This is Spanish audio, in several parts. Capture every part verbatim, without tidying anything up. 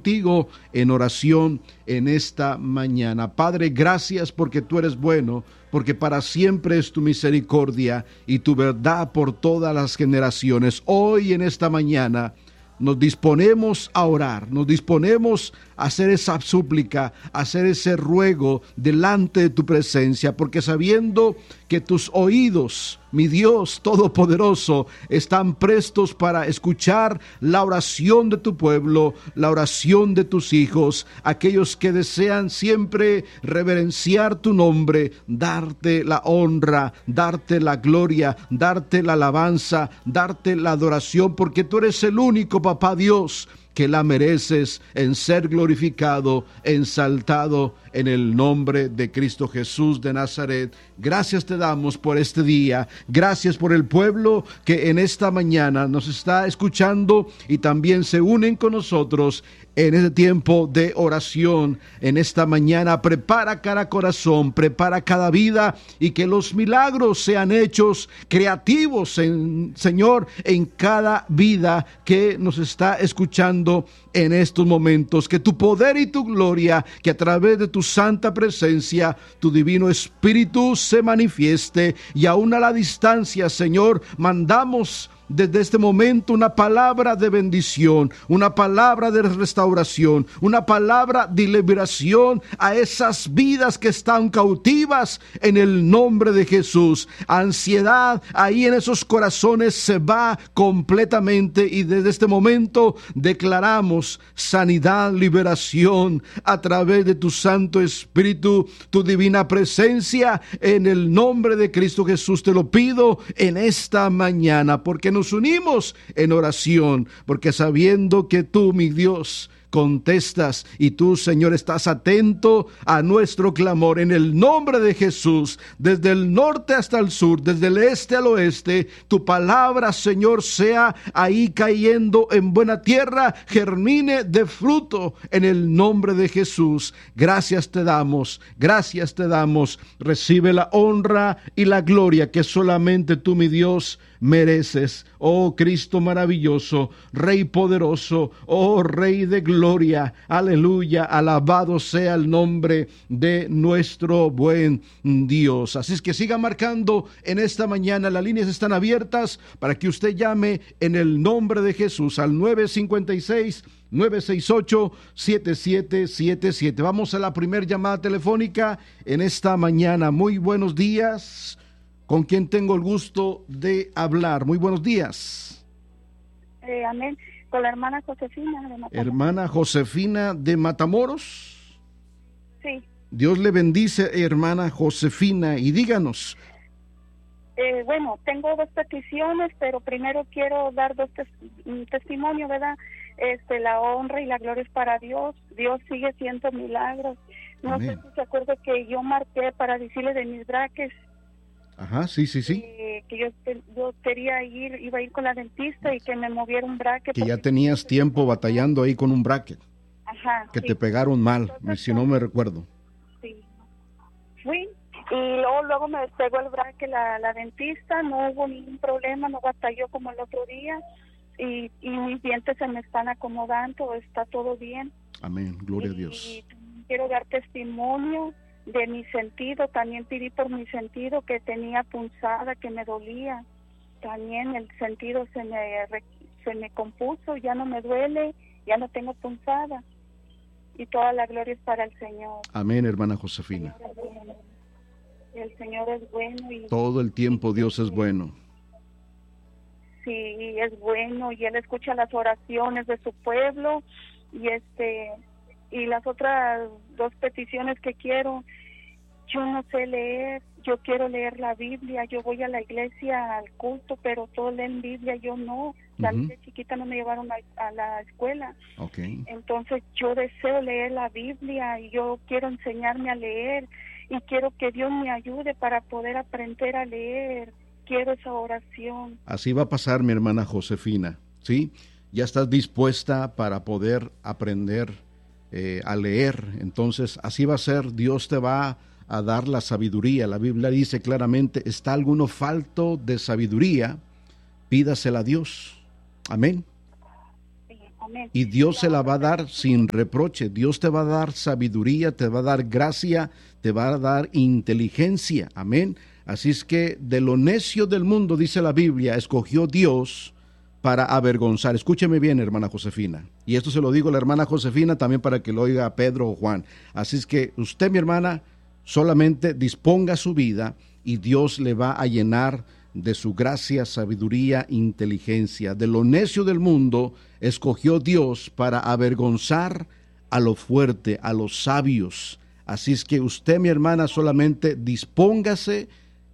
contigo en oración en esta mañana. Padre, gracias porque tú eres bueno, porque para siempre es tu misericordia y tu verdad por todas las generaciones. Hoy en esta mañana nos disponemos a orar, nos disponemos a hacer esa súplica, a hacer ese ruego delante de tu presencia, porque sabiendo que tus oídos, mi Dios Todopoderoso, están prestos para escuchar la oración de tu pueblo, la oración de tus hijos, aquellos que desean siempre reverenciar tu nombre, darte la honra, darte la gloria, darte la alabanza, darte la adoración, porque tú eres el único, papá Dios, que la mereces en ser glorificado, exaltado en el nombre de Cristo Jesús de Nazaret. Gracias te damos por este día, gracias por el pueblo que en esta mañana nos está escuchando y también se unen con nosotros en este tiempo de oración. En esta mañana prepara cada corazón, prepara cada vida y que los milagros sean hechos creativos, en, Señor, en cada vida que nos está escuchando en estos momentos. Que tu poder y tu gloria, que a través de tu santa presencia, tu divino Espíritu se manifieste, y aún a la distancia, Señor, mandamos desde este momento una palabra de bendición, una palabra de restauración, una palabra de liberación a esas vidas que están cautivas en el nombre de Jesús. Ansiedad ahí en esos corazones se va completamente, y desde este momento declaramos sanidad, liberación a través de tu Santo Espíritu, tu divina presencia, en el nombre de Cristo Jesús. Te lo pido en esta mañana, porque nos unimos en oración, porque sabiendo que tú, mi Dios, contestas, y tú, Señor, estás atento a nuestro clamor. En el nombre de Jesús, desde el norte hasta el sur, desde el este al oeste, tu palabra, Señor, sea ahí cayendo en buena tierra, germine de fruto en el nombre de Jesús. Gracias te damos, gracias te damos. Recibe la honra y la gloria que solamente tú, mi Dios, mereces. Oh Cristo maravilloso, Rey poderoso, oh Rey de gloria, aleluya, alabado sea el nombre de nuestro buen Dios. Así es que siga marcando en esta mañana, las líneas están abiertas para que usted llame en el nombre de Jesús al nueve cinco seis, nueve seis ocho, siete siete siete siete. Vamos a la primera llamada telefónica en esta mañana. Muy buenos días. ¿Con quién tengo el gusto de hablar? Muy buenos días. Eh, amén. Con la hermana Josefina de Matamoros. Hermana Josefina de Matamoros. Sí. Dios le bendice, hermana Josefina, y díganos. Eh, bueno, tengo dos peticiones, pero primero quiero dar dos tes un testimonio, ¿verdad? Este, la honra y la gloria es para Dios. Dios sigue haciendo milagros. No Amén. sé si se acuerda que yo marqué para decirle de mis braques. Ajá, sí, sí, sí. Eh, que yo, yo quería ir, iba a ir con la dentista y que me moviera un bracket. Que ya tenías tiempo batallando ahí con un bracket. Ajá. Que sí. te pegaron mal, Entonces, si no me recuerdo. Sí. Fui y luego, luego me despegó el bracket la, la dentista, no hubo ningún problema, no batalló como el otro día, y, y mis dientes se me están acomodando, está todo bien. Amén, gloria y, a Dios. Y quiero dar testimonio de mi sentido. También pedí por mi sentido, que tenía punzada, que me dolía. También el sentido se me se me compuso, ya no me duele, ya no tengo punzada. Y toda la gloria es para el Señor. Amén, hermana Josefina. El Señor es bueno. El Señor es bueno y todo el tiempo Dios es bueno. Sí, es bueno, y Él escucha las oraciones de su pueblo. Y este y las otras dos peticiones que quiero, yo no sé leer, yo quiero leer la Biblia, yo voy a la iglesia al culto, pero todos leen Biblia, yo no. La Uh-huh. de chiquita no me llevaron a, a la escuela. Okay. Entonces yo deseo leer la Biblia y yo quiero enseñarme a leer y quiero que Dios me ayude para poder aprender a leer. Quiero esa oración. Así va a pasar, mi hermana Josefina, ¿sí? Ya estás dispuesta para poder aprender eh, a leer, entonces así va a ser. Dios te va a dar la sabiduría. La Biblia dice claramente, ¿está alguno falto de sabiduría? Pídasela a Dios. Amén. Sí, Amén. Y Dios se la va a dar sin reproche. Dios te va a dar sabiduría, te va a dar gracia, te va a dar inteligencia. Amén. Así es que de lo necio del mundo, dice la Biblia, escogió Dios para avergonzar. Escúcheme bien, hermana Josefina. Y esto se lo digo a la hermana Josefina también para que lo oiga Pedro o Juan. Así es que usted, mi hermana, solamente disponga su vida y Dios le va a llenar de su gracia, sabiduría, inteligencia. De lo necio del mundo, escogió Dios para avergonzar a lo fuerte, a los sabios. Así es que usted, mi hermana, solamente dispóngase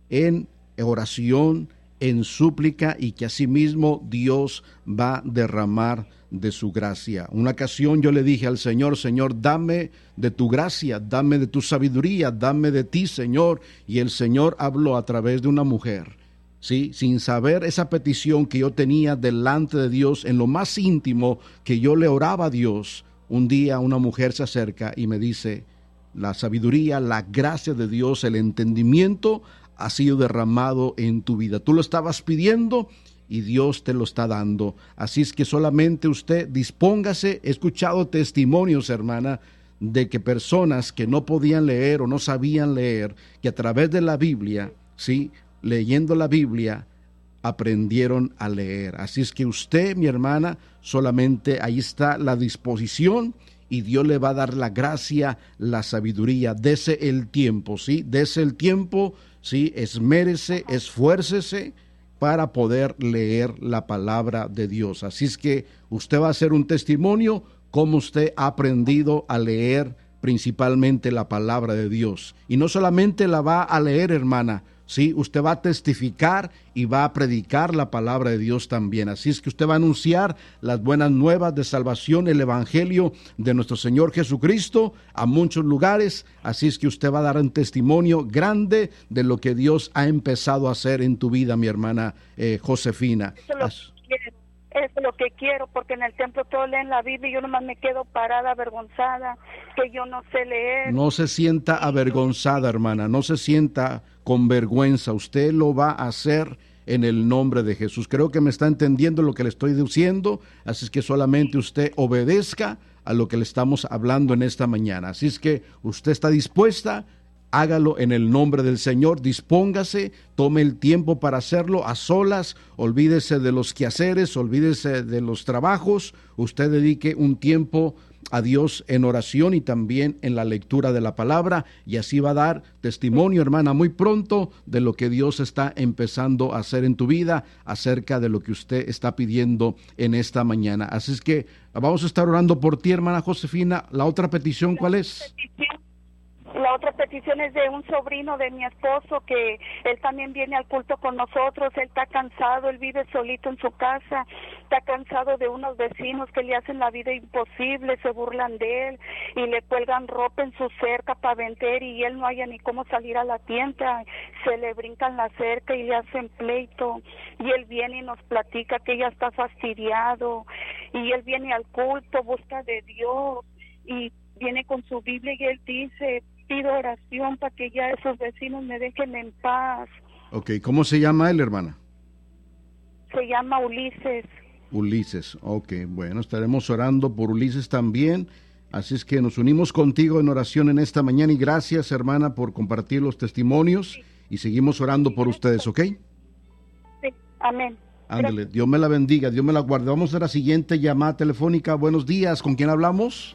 en oración, en súplica, y que asimismo Dios va a derramar de su gracia. Una ocasión yo le dije al Señor: Señor, dame de tu gracia, dame de tu sabiduría, dame de ti, Señor. Y el Señor habló a través de una mujer, ¿sí? Sin saber esa petición que yo tenía delante de Dios, en lo más íntimo que yo le oraba a Dios. Un día una mujer se acerca y me dice: la sabiduría, la gracia de Dios, el entendimiento ha sido derramado en tu vida. Tú lo estabas pidiendo y Dios te lo está dando. Así es que solamente usted dispóngase. He escuchado testimonios, hermana, de que personas que no podían leer o no sabían leer, que a través de la Biblia, sí, leyendo la Biblia, aprendieron a leer. Así es que usted, mi hermana, solamente ahí está la disposición, y Dios le va a dar la gracia, la sabiduría. Dese el tiempo, ¿sí? Dese el tiempo, ¿sí? Esmérese, esfuércese para poder leer la palabra de Dios. Así es que usted va a hacer un testimonio cómo usted ha aprendido a leer principalmente la palabra de Dios. Y no solamente la va a leer, hermana, sí, usted va a testificar y va a predicar la palabra de Dios también. Así es que usted va a anunciar las buenas nuevas de salvación, el evangelio de nuestro Señor Jesucristo a muchos lugares. Así es que usted va a dar un testimonio grande de lo que Dios ha empezado a hacer en tu vida, mi hermana eh, Josefina. Eso es lo que quiero, eso es lo que quiero, porque en el templo todos leen la Biblia y yo nomás me quedo parada, avergonzada, que yo no sé leer. No se sienta avergonzada, hermana, no se sienta con vergüenza. Usted lo va a hacer en el nombre de Jesús. Creo que me está entendiendo lo que le estoy diciendo, así es que solamente usted obedezca a lo que le estamos hablando en esta mañana. Así es que usted está dispuesta, hágalo en el nombre del Señor, dispóngase, tome el tiempo para hacerlo a solas, olvídese de los quehaceres, olvídese de los trabajos, usted dedique un tiempo a Dios en oración y también en la lectura de la palabra, y así va a dar testimonio, hermana, muy pronto de lo que Dios está empezando a hacer en tu vida acerca de lo que usted está pidiendo en esta mañana. Así es que vamos a estar orando por ti, hermana Josefina. ¿La otra petición cuál es? La otra petición es de un sobrino de mi esposo, que él también viene al culto con nosotros. Él está cansado, él vive solito en su casa, está cansado de unos vecinos que le hacen la vida imposible, se burlan de él y le cuelgan ropa en su cerca para vender, y él no haya ni cómo salir a la tienda, se le brincan la cerca y le hacen pleito, y él viene y nos platica que ya está fastidiado, y él viene al culto, busca de Dios, y viene con su Biblia y él dice: pido oración para que ya esos vecinos me dejen en paz. Ok, ¿cómo se llama él, hermana? Se llama Ulises. Ulises, ok, bueno, estaremos orando por Ulises también. Así es que nos unimos contigo en oración en esta mañana, y gracias, hermana, por compartir los testimonios, sí, y seguimos orando por ustedes, ¿ok? Sí, amén. Ándale, Dios me la bendiga, Dios me la guarde. Vamos a la siguiente llamada telefónica. Buenos días, ¿con quién hablamos?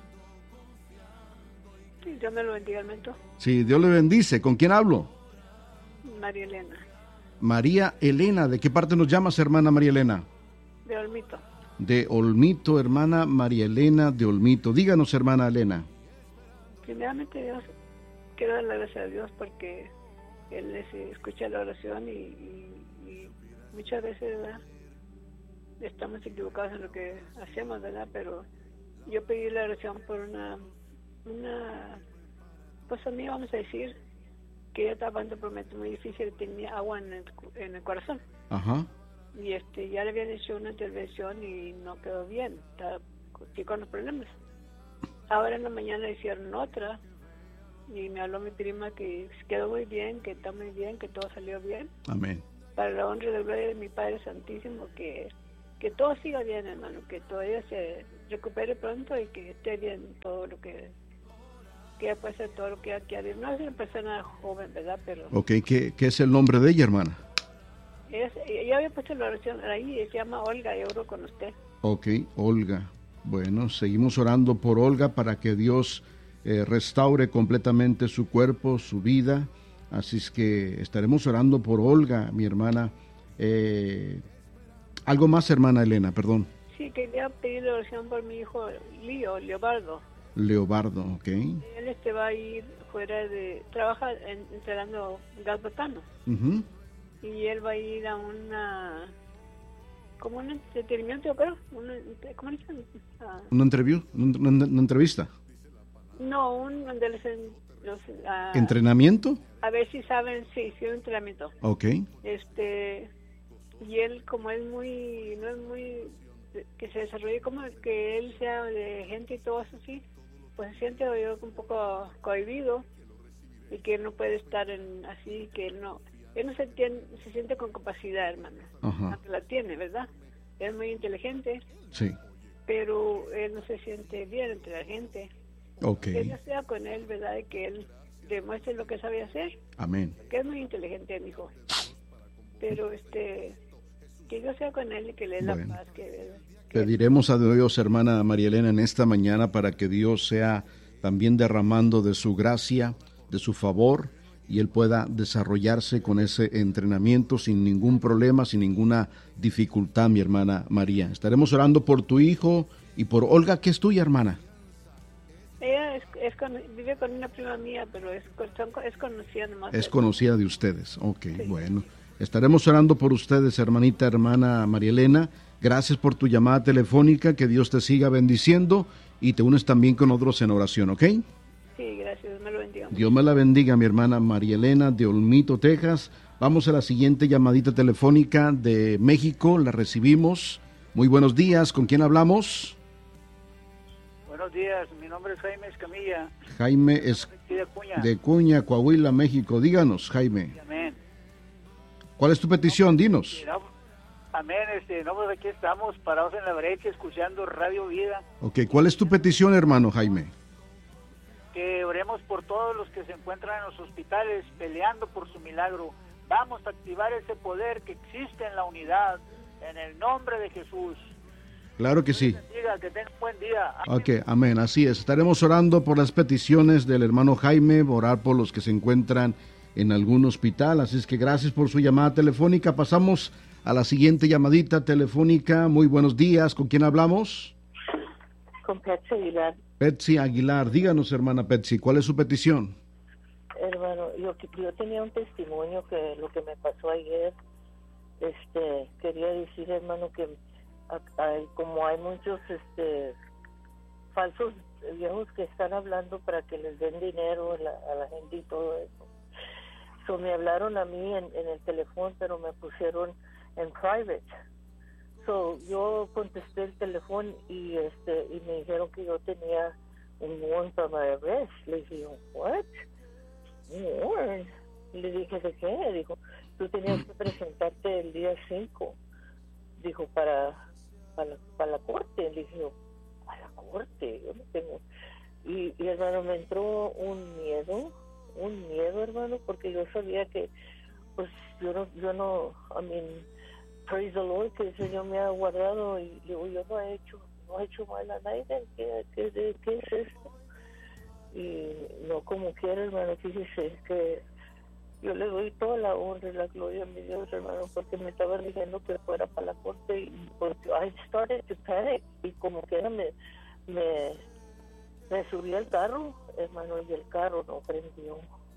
Dios me lo bendiga, Almento. Sí, Dios le bendice. ¿Con quién hablo? María Elena. María Elena. ¿De qué parte nos llamas, hermana María Elena? De Olmito. De Olmito, hermana María Elena de Olmito. Díganos, hermana Elena. Primeramente, Dios, quiero dar la gracias a Dios porque Él les escucha la oración y, y, y muchas veces, ¿verdad?, estamos equivocados en lo que hacemos, ¿verdad? Pero yo pedí la oración por una una cosa mía, vamos a decir, que yo estaba pasando por un momento muy difícil, tenía agua en el, en el corazón. Ajá. Y este ya le habían hecho una intervención y no quedó bien, estaba sí, con los problemas. Ahora en la mañana hicieron otra y me habló mi prima que quedó muy bien, que está muy bien, que todo salió bien. Amén. Para la honra y la gloria de mi Padre Santísimo, que, que todo siga bien, hermano, que todavía se recupere pronto y que esté bien todo lo que, que ella puede hacer, todo lo que ella quiere. No es una persona joven, ¿verdad? Pero Ok, ¿qué, qué es el nombre de ella, hermana? es, yo había puesto la oración ahí, se llama Olga, y oro con usted. Ok, Olga. Bueno, seguimos orando por Olga para que Dios eh, restaure completamente su cuerpo, su vida. Así es que estaremos orando por Olga, mi hermana. Eh, algo más, hermana Elena, perdón. Sí, quería pedir la oración por mi hijo Lío, Leobardo. Leobardo, ok. Él este va a ir fuera de... Trabaja en, entrenando gas butano. Uh-huh. Y él va a ir a una... como un entretenimiento, creo. Una, ¿Cómo dicen? Ah, ¿Una, entreview? ¿Una, una, una entrevista? no, un donde les... En, los, ah, ¿Entrenamiento? A ver si saben, sí, sí, un entrenamiento. Ok. Este... Y él, como es muy... no es muy... que se desarrolle como que él sea de gente y todo eso así, pues se siente yo un poco cohibido y que él no puede estar en así, que él no... Él no se, tiene, se siente con capacidad, hermano. Ajá. Aunque la tiene, ¿verdad? Es muy inteligente. Sí. Pero él no se siente bien entre la gente. Ok. Que Dios sea con él, ¿verdad? Y que él demuestre lo que sabe hacer. Amén. Que es muy inteligente, mi hijo. Pero este... que Dios sea con él y que le dé Bueno. la paz. Que, que Pediremos a Dios, hermana María Elena, en esta mañana para que Dios sea también derramando de su gracia, de su favor, y él pueda desarrollarse con ese entrenamiento sin ningún problema, sin ninguna dificultad, mi hermana María. Estaremos orando por tu hijo y por Olga, que es tuya, hermana. Ella es, es con, vive con una prima mía, pero es, son, es conocida nomás. Es conocida de ustedes. Ok, Sí. bueno. Estaremos orando por ustedes, hermanita, hermana María Elena. Gracias por tu llamada telefónica, que Dios te siga bendiciendo y te unes también con otros en oración, ¿ok? Sí, gracias, me lo bendiga. Dios me la bendiga, mi hermana María Elena de Olmito, Texas. Vamos a la siguiente llamadita telefónica de México, la recibimos. Muy buenos días, ¿con quién hablamos? Buenos días, mi nombre es Jaime Escamilla. Jaime es de Cuña. de Cuña, Coahuila, México. Díganos, Jaime. Amén. ¿Cuál es tu petición? Dinos. No, amén, este, no, pues aquí estamos parados en la brecha escuchando Radio Vida. Ok, ¿cuál es tu petición, hermano Jaime? Que oremos por todos los que se encuentran en los hospitales peleando por su milagro. Vamos a activar ese poder que existe en la unidad, en el nombre de Jesús. Claro que sí. Bendiga, que tengan un buen día. Ok, amén, así es. Estaremos orando por las peticiones del hermano Jaime, orar por los que se encuentran en algún hospital, así es que gracias por su llamada telefónica. Pasamos a la siguiente llamadita telefónica. Muy buenos días, ¿con quién hablamos? Con Patsy Aguilar. Betsy Aguilar, díganos, hermana Betsy, ¿cuál es su petición? Hermano, yo, yo tenía un testimonio que lo que me pasó ayer, este, quería decir, hermano, que a- hay- como hay muchos este falsos viejos que están hablando para que les den dinero a la, a la gente y todo eso. So, me hablaron a mí en, en el teléfono, pero me pusieron en private. So, yo contesté el teléfono y este y me dijeron que yo tenía un warrant para my arrest. Le dije, what? Un warrant. Le dije, ¿de qué? Dijo, tú tenías que presentarte el día cinco. Dijo, para, para, para la corte. Le dije, ¿a la corte? Yo no tengo... Y, y hermano, me entró un miedo, un miedo, hermano, porque yo sabía que, pues, yo no, yo no, I mean, praise the Lord, que el Señor me ha guardado, y digo, yo no he hecho, no he hecho mal a nadie. ¿Qué, qué, de- qué es esto? Y no como quiera, hermano, fíjese que yo le doy toda la honra y la gloria a mi Dios, hermano, porque me estaba diciendo que fuera para la corte, y pues I started to panic, y como quiera me, me, me subí al carro, hermano, y el carro no prendió.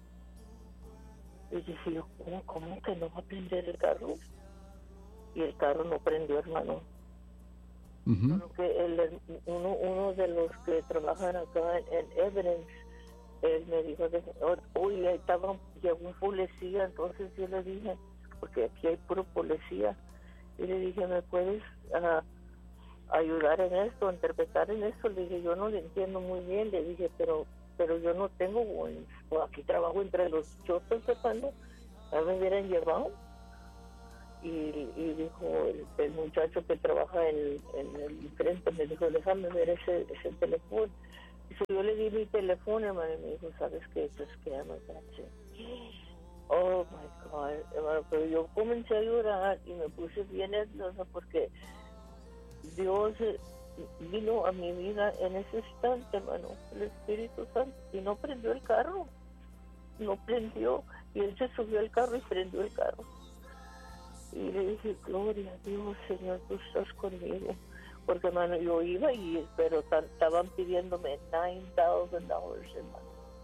Y dije yo, ¿cómo, cómo que no va a prender el carro? Y el carro no prendió, hermano. Ujú. Solo que el, uno, uno de los que trabajan acá en, en Evidence, él me dijo, de, uy, ahí estaba, llegó un policía, entonces yo le dije, porque aquí hay puro policía, y le dije, ¿me puedes uh, ayudar en esto, interpretar en esto? Le dije, yo no le entiendo muy bien, le dije, pero pero yo no tengo, pues, aquí trabajo entre los chotos, hermano, a mí me hubieran llevado. y, y dijo el, el muchacho que trabaja en, en el frente, me dijo, déjame ver ese, ese teléfono. Dice, yo le di mi teléfono, hermano, y me dijo, ¿sabes qué? Pues que ya no caché. Oh my God, hermano, pero yo comencé a llorar y me puse bien nerviosa porque Dios vino a mi vida en ese instante, hermano, el Espíritu Santo, y no prendió el carro, no prendió, y él se subió al carro y prendió el carro. Y le dije, gloria a Dios, Señor, tú estás conmigo. Porque, hermano, yo iba y, pero t- estaban pidiéndome nine thousand dollars, hermano.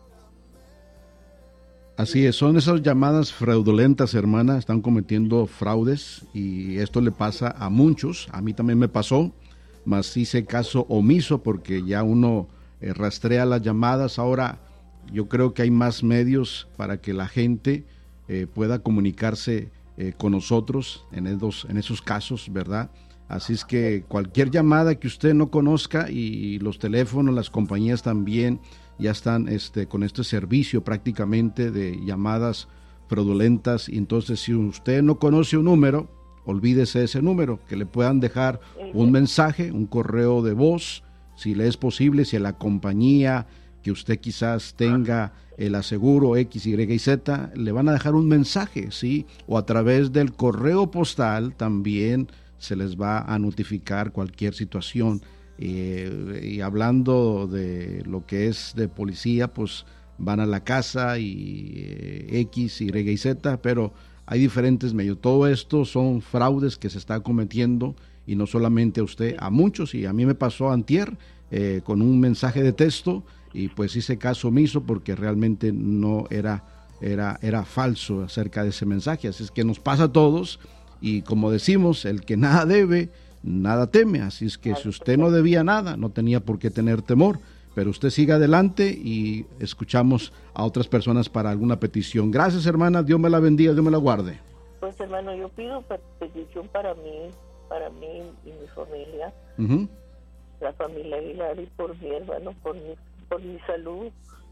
Así es, son esas llamadas fraudulentas, hermana, están cometiendo fraudes y esto le pasa a muchos, a mí también me pasó, mas hice caso omiso porque ya uno eh, rastrea las llamadas. Ahora yo creo que hay más medios para que la gente eh, pueda comunicarse eh, con nosotros en esos, en esos casos, ¿verdad? Así es que cualquier llamada que usted no conozca, y los teléfonos, las compañías también ya están este, con este servicio prácticamente de llamadas fraudulentas, y entonces si usted no conoce un número, olvídese de ese número, que le puedan dejar un mensaje, un correo de voz, si le es posible, si a la compañía que usted quizás tenga el aseguro X, Y y Z, le van a dejar un mensaje, ¿sí? O a través del correo postal también se les va a notificar cualquier situación. Eh, y hablando de lo que es de policía, pues van a la casa y eh, X, Y y Z, pero hay diferentes medios. Todo esto son fraudes que se está cometiendo, y no solamente a usted, a muchos, y a mí me pasó antier eh, con un mensaje de texto, y pues hice caso omiso porque realmente no era, era, era falso acerca de ese mensaje. Así es que nos pasa a todos, y como decimos, el que nada debe, nada teme. Así es que si usted no debía nada, no tenía por qué tener temor, pero usted siga adelante y escuchamos a otras personas para alguna petición. Gracias, hermana, Dios me la bendiga, Dios me la guarde. Pues, hermano, yo pido petición para mí, para mí y mi familia, Uh-huh. la familia Aguilar, y por mi hermano, por mi, por mi salud.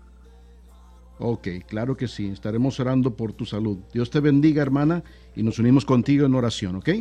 Ok, claro que sí, estaremos orando por tu salud. Dios te bendiga, hermana, y nos unimos contigo en oración, ¿ok?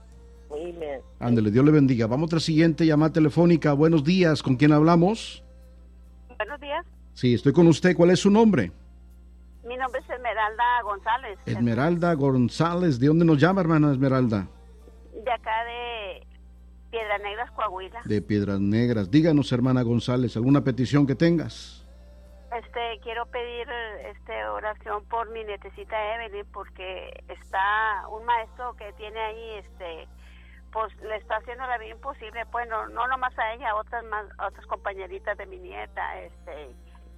Amén. Ándele, Dios le bendiga. Vamos a otra siguiente llamada telefónica. Buenos días, ¿con quién hablamos? Buenos días. Sí, estoy con usted. ¿Cuál es su nombre? Mi nombre es Esmeralda González. Esmeralda González. ¿De dónde nos llama, hermana Esmeralda? De acá de Piedras Negras, Coahuila. De Piedras Negras. Díganos, hermana González, ¿alguna petición que tengas? Este, quiero pedir este oración por mi nietecita Evelyn, porque está un maestro que tiene ahí, este, pues le está haciendo la vida imposible. Bueno, no nomás a ella, a otras más, a otras compañeritas de mi nieta, este,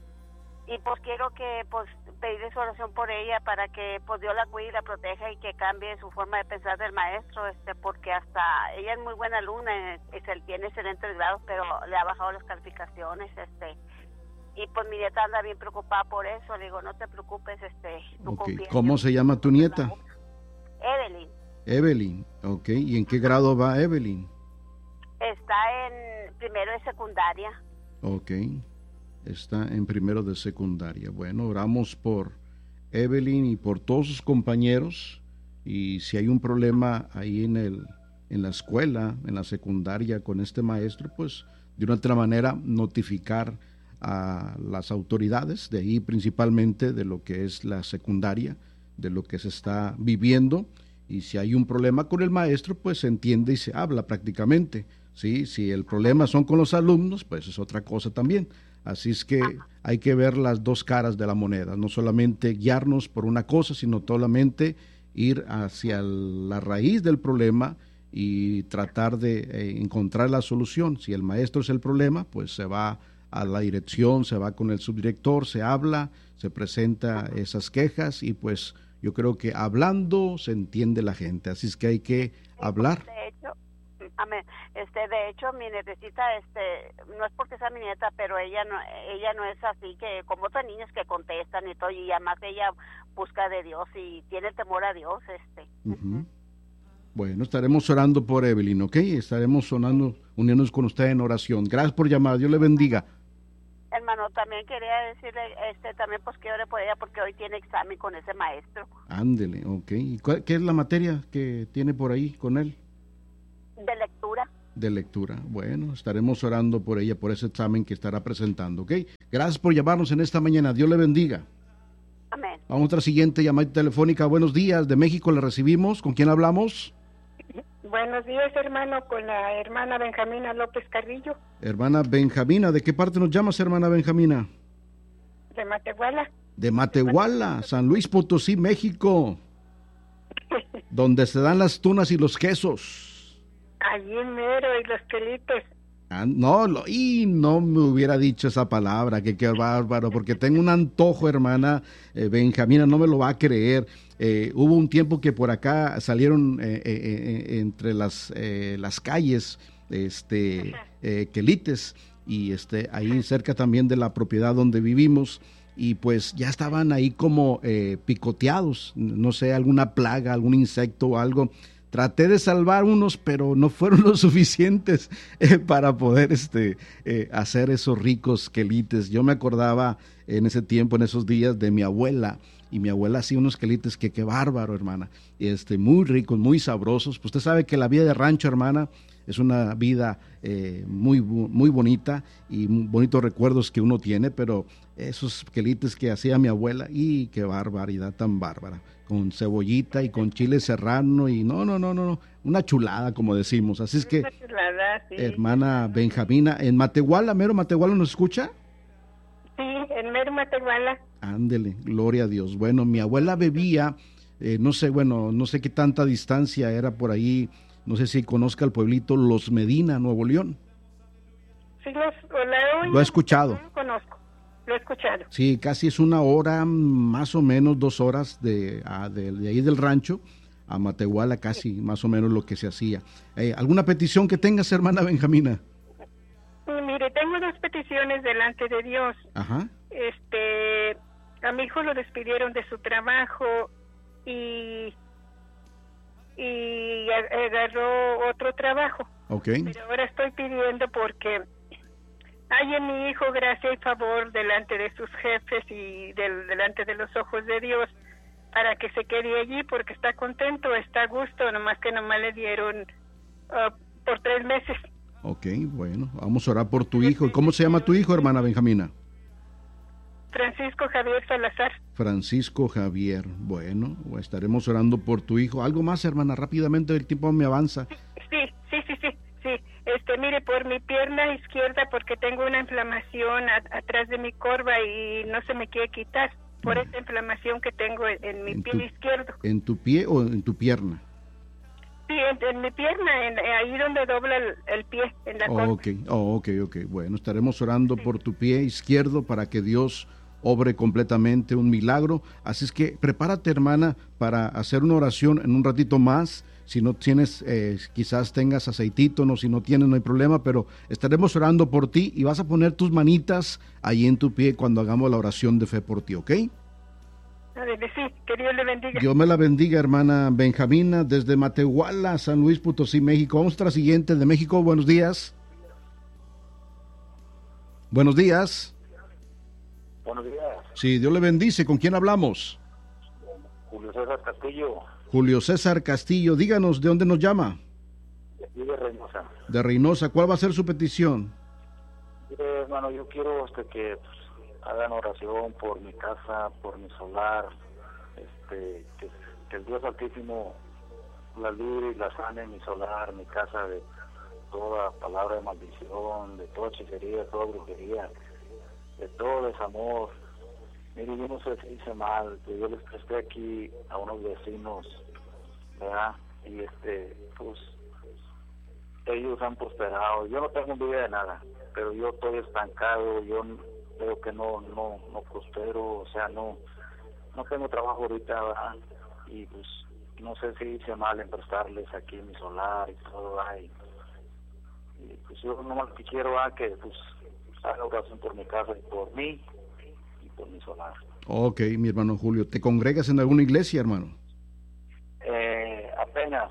y pues quiero que pues pedirle su oración por ella para que pues Dios la cuide y la proteja y que cambie su forma de pensar del maestro, este, porque hasta ella es muy buena alumna, es, es, tiene excelentes grados, pero le ha bajado las calificaciones, este. Y pues mi nieta anda bien preocupada por eso. Le digo, no te preocupes, este, tú Okay. confía. ¿Cómo se llama tu nieta? Evelyn. Evelyn, ok. ¿Y en qué grado va Evelyn? Está en primero de secundaria. Ok, está en primero de secundaria. Bueno, oramos por Evelyn y por todos sus compañeros. Y si hay un problema ahí en, el, en la escuela, en la secundaria con este maestro, pues de una otra manera notificar a las autoridades de ahí, principalmente de lo que es la secundaria, de lo que se está viviendo, y si hay un problema con el maestro, pues se entiende y se habla prácticamente, ¿sí? Si el problema son con los alumnos, pues es otra cosa también. Así es que hay que ver las dos caras de la moneda, no solamente guiarnos por una cosa, sino solamente ir hacia la raíz del problema y tratar de eh, encontrar la solución. Si el maestro es el problema, pues se va a la dirección, se va con el subdirector, se habla, se presenta esas quejas, y pues yo creo que hablando se entiende la gente, así es que hay que hablar. De hecho, amén. Este, de hecho, mi nietecita, este, no es porque sea mi nieta, pero ella no, ella no es así que como otras niñas que contestan y todo, y además ella busca de Dios y tiene temor a Dios, este. Uh-huh. Bueno, estaremos orando por Evelyn, ¿ok? Estaremos sonando, uniéndonos con usted en oración. Gracias por llamar, Dios le bendiga. hermano, también quería decirle, este, también pues que ore por ella porque hoy tiene examen con ese maestro. Ándele, ok. ¿Y cuál, qué es la materia que tiene por ahí con él? De lectura. De lectura. Bueno, estaremos orando por ella, por ese examen que estará presentando, ¿ok? Gracias por llamarnos en esta mañana. Dios le bendiga. Amén. Vamos a otra siguiente llamada telefónica. Buenos días, de México le recibimos. ¿Con quién hablamos? Buenos días, hermano, con la hermana Benjamina López Carrillo. Hermana Benjamina, ¿de qué parte nos llamas, hermana Benjamina? De Matehuala. De Matehuala, San Luis Potosí, México. Donde se dan las tunas y los quesos. Allí mero, y los quelites. Ah, no, lo, y no me hubiera dicho esa palabra, que qué bárbaro, porque tengo un antojo, hermana eh, Benjamina, no me lo va a creer. Eh, hubo un tiempo que por acá salieron eh, eh, eh, entre las eh, las calles, este, eh, quelites, y este ahí cerca también de la propiedad donde vivimos, y pues ya estaban ahí como eh, picoteados, no sé, alguna plaga, algún insecto o algo. Traté de salvar unos, pero no fueron lo suficientes eh, para poder este, eh, hacer esos ricos quelites. Yo me acordaba en ese tiempo, en esos días, de mi abuela, y mi abuela hacía unos quelites que qué bárbaro, hermana, este, muy ricos, muy sabrosos. Pues usted sabe que la vida de rancho, hermana, es una vida eh, muy, muy bonita y bonitos recuerdos que uno tiene, pero esos quelites que hacía mi abuela, y qué barbaridad tan bárbara, con cebollita y con chile serrano, y no, no, no, no, no, una chulada, como decimos. Así es que, chulada, sí. Hermana Benjamina, en Matehuala, mero Matehuala, ¿nos escucha? Sí, en mero Matehuala. Ándele, gloria a Dios. Bueno, mi abuela bebía, eh, no sé, bueno, no sé qué tanta distancia era por ahí, no sé si conozca el pueblito Los Medina, Nuevo León. Sí, los, lo, he lo he escuchado. No lo conozco, lo he escuchado. Sí, casi es una hora, más o menos dos horas de, a, de, de ahí del rancho a Matehuala, casi sí. Más o menos lo que se hacía. Eh, ¿Alguna petición que tengas, hermana Benjamina? Sí, mire, tengo dos peticiones delante de Dios. Ajá. Este, a mi hijo lo despidieron de su trabajo y y agarró otro trabajo. Okay. Pero ahora estoy pidiendo porque hay en mi hijo gracia y favor delante de sus jefes y del, delante de los ojos de Dios para que se quede allí porque está contento, está a gusto, nomás que nomás le dieron uh, por tres meses. Ok, bueno, vamos a orar por tu hijo. ¿Cómo se llama tu hijo, hermana Benjamina? Francisco Javier Salazar. Francisco Javier, bueno, estaremos orando por tu hijo. ¿Algo más, hermana? Rápidamente, el tiempo me avanza. Sí, sí, sí, sí, sí. Este, mire, por mi pierna izquierda, porque tengo una inflamación a, atrás de mi corva y no se me quiere quitar, por no. esa inflamación que tengo en, en mi en pie tu, izquierdo. ¿En tu pie o en tu pierna? Sí, en, en mi pierna, en, ahí donde dobla el, el pie, en la corva. Oh, ok, oh, ok, ok. Bueno, estaremos orando sí. por tu pie izquierdo para que Dios obre completamente un milagro. Así es que prepárate, hermana, para hacer una oración en un ratito más. Si no tienes, eh, quizás tengas aceitito, no, si no tienes no hay problema, pero estaremos orando por ti y vas a poner tus manitas ahí en tu pie cuando hagamos la oración de fe por ti, ¿ok? Sí, que Dios le bendiga. Dios me la bendiga, hermana Benjamina, desde Matehuala, San Luis Potosí, México. Vamos a la siguiente de México. Buenos días. Buenos días. Buenos días. Sí, Dios le bendice. ¿Con quién hablamos? Julio César Castillo. Julio César Castillo. Díganos, ¿de dónde nos llama? De aquí de Reynosa. De Reynosa. ¿Cuál va a ser su petición? Mire, hermano, yo quiero este, que pues, hagan oración por mi casa, por mi solar, este, que, que el Dios Altísimo la libre y la sane en mi solar, mi casa, de toda palabra de maldición, de toda hechicería, de toda brujería, de todo desamor. Mire, yo no sé si hice mal, que yo les presté aquí a unos vecinos, ¿verdad? Y este, pues, ellos han prosperado. Yo no tengo envidia de nada, pero yo estoy estancado, yo veo que no, no, no prospero, o sea, no, no tengo trabajo ahorita, ¿verdad? Y pues, no sé si hice mal en prestarles aquí mi solar y todo, ahí. Y pues yo nomás que quiero, ¿verdad? Que pues haga oración por mi casa y por mí y por mi solar. Ok, mi hermano Julio, ¿te congregas en alguna iglesia, hermano? Eh, apenas,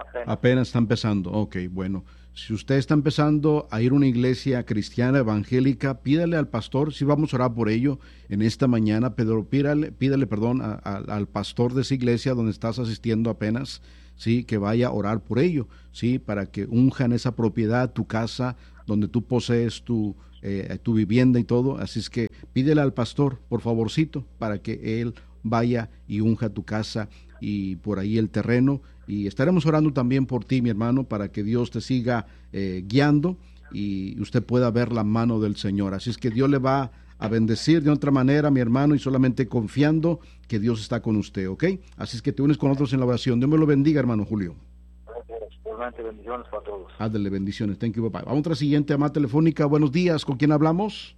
apenas. Apenas está empezando. Ok, bueno. Si usted está empezando a ir a una iglesia cristiana evangélica, pídale al pastor, si vamos a orar por ello en esta mañana, pero pídale, pídale perdón, a, a, al pastor de esa iglesia donde estás asistiendo apenas, sí, que vaya a orar por ello, sí, para que unjan esa propiedad, tu casa, donde tú posees tu, eh, tu vivienda y todo. Así es que pídele al pastor, por favorcito, para que él vaya y unja tu casa y por ahí el terreno, y estaremos orando también por ti, mi hermano, para que Dios te siga eh, guiando y usted pueda ver la mano del Señor. Así es que Dios le va a bendecir de otra manera, mi hermano, y solamente confiando que Dios está con usted, ¿ok? Así es que te unes con otros en la oración. Dios me lo bendiga, hermano Julio. Gracias, bendiciones para todos. Ándale, bendiciones. Thank you, papá. Vamos a otra siguiente llamada telefónica. Buenos días, ¿con quién hablamos?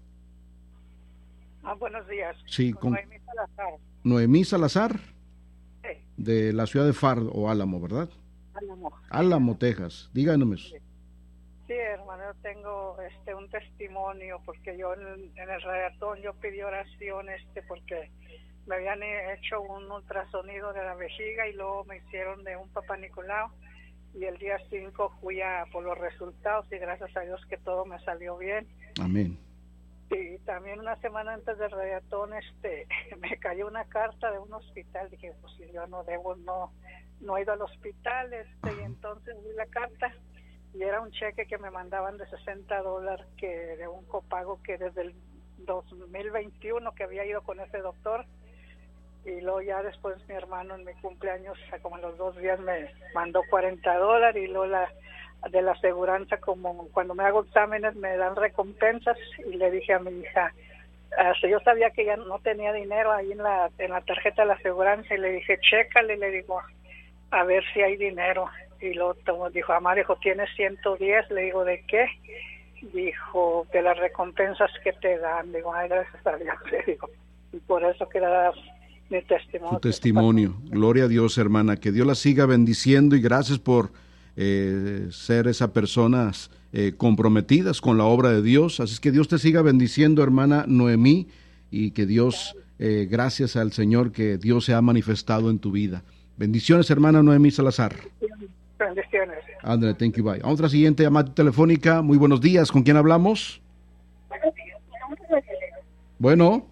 Ah, buenos días. Sí, con con Noemí Salazar. Noemí Salazar, Sí, de la ciudad de Far o Álamo, ¿verdad? Álamo. Álamo, Texas. Díganos. Sí, hermano, yo tengo este un testimonio porque yo en, en el regatón yo pedí oración este porque me habían hecho un ultrasonido de la vejiga y luego me hicieron de un Papá Nicolau y el día cinco fui a por los resultados y gracias a Dios que todo me salió bien. Amén. Y también una semana antes del regatón este me cayó una carta de un hospital. Dije, pues si yo no debo, no no he ido al hospital este y entonces vi la carta y era un cheque que me mandaban de sesenta dólares que de un copago que desde el dos mil veintiuno que había ido con ese doctor y luego ya después mi hermano en mi cumpleaños como a los dos días me mandó cuarenta dólares y luego la de la aseguranza, como cuando me hago exámenes me dan recompensas y le dije a mi hija, hasta yo sabía que ya no tenía dinero ahí en la en la tarjeta de la aseguranza y le dije, chécale, le digo, a ver si hay dinero. Y luego dijo, mamá, dijo, tienes ciento diez, le digo, ¿de qué? Dijo, de las recompensas que te dan. Digo, ay, gracias a Dios, le digo, y por eso quiero dar mi testimonio. Tu testimonio, gloria a Dios, hermana, que Dios la siga bendiciendo y gracias por Eh, ser esas personas eh, comprometidas con la obra de Dios. Así es que Dios te siga bendiciendo, hermana Noemí, y que Dios, eh, gracias al Señor, que Dios se ha manifestado en tu vida. Bendiciones, hermana Noemí Salazar. Bendiciones. André, thank you, bye. A otra siguiente llamada telefónica. Muy buenos días, ¿con quién hablamos? Buenos días, mi nombre es María. Bueno.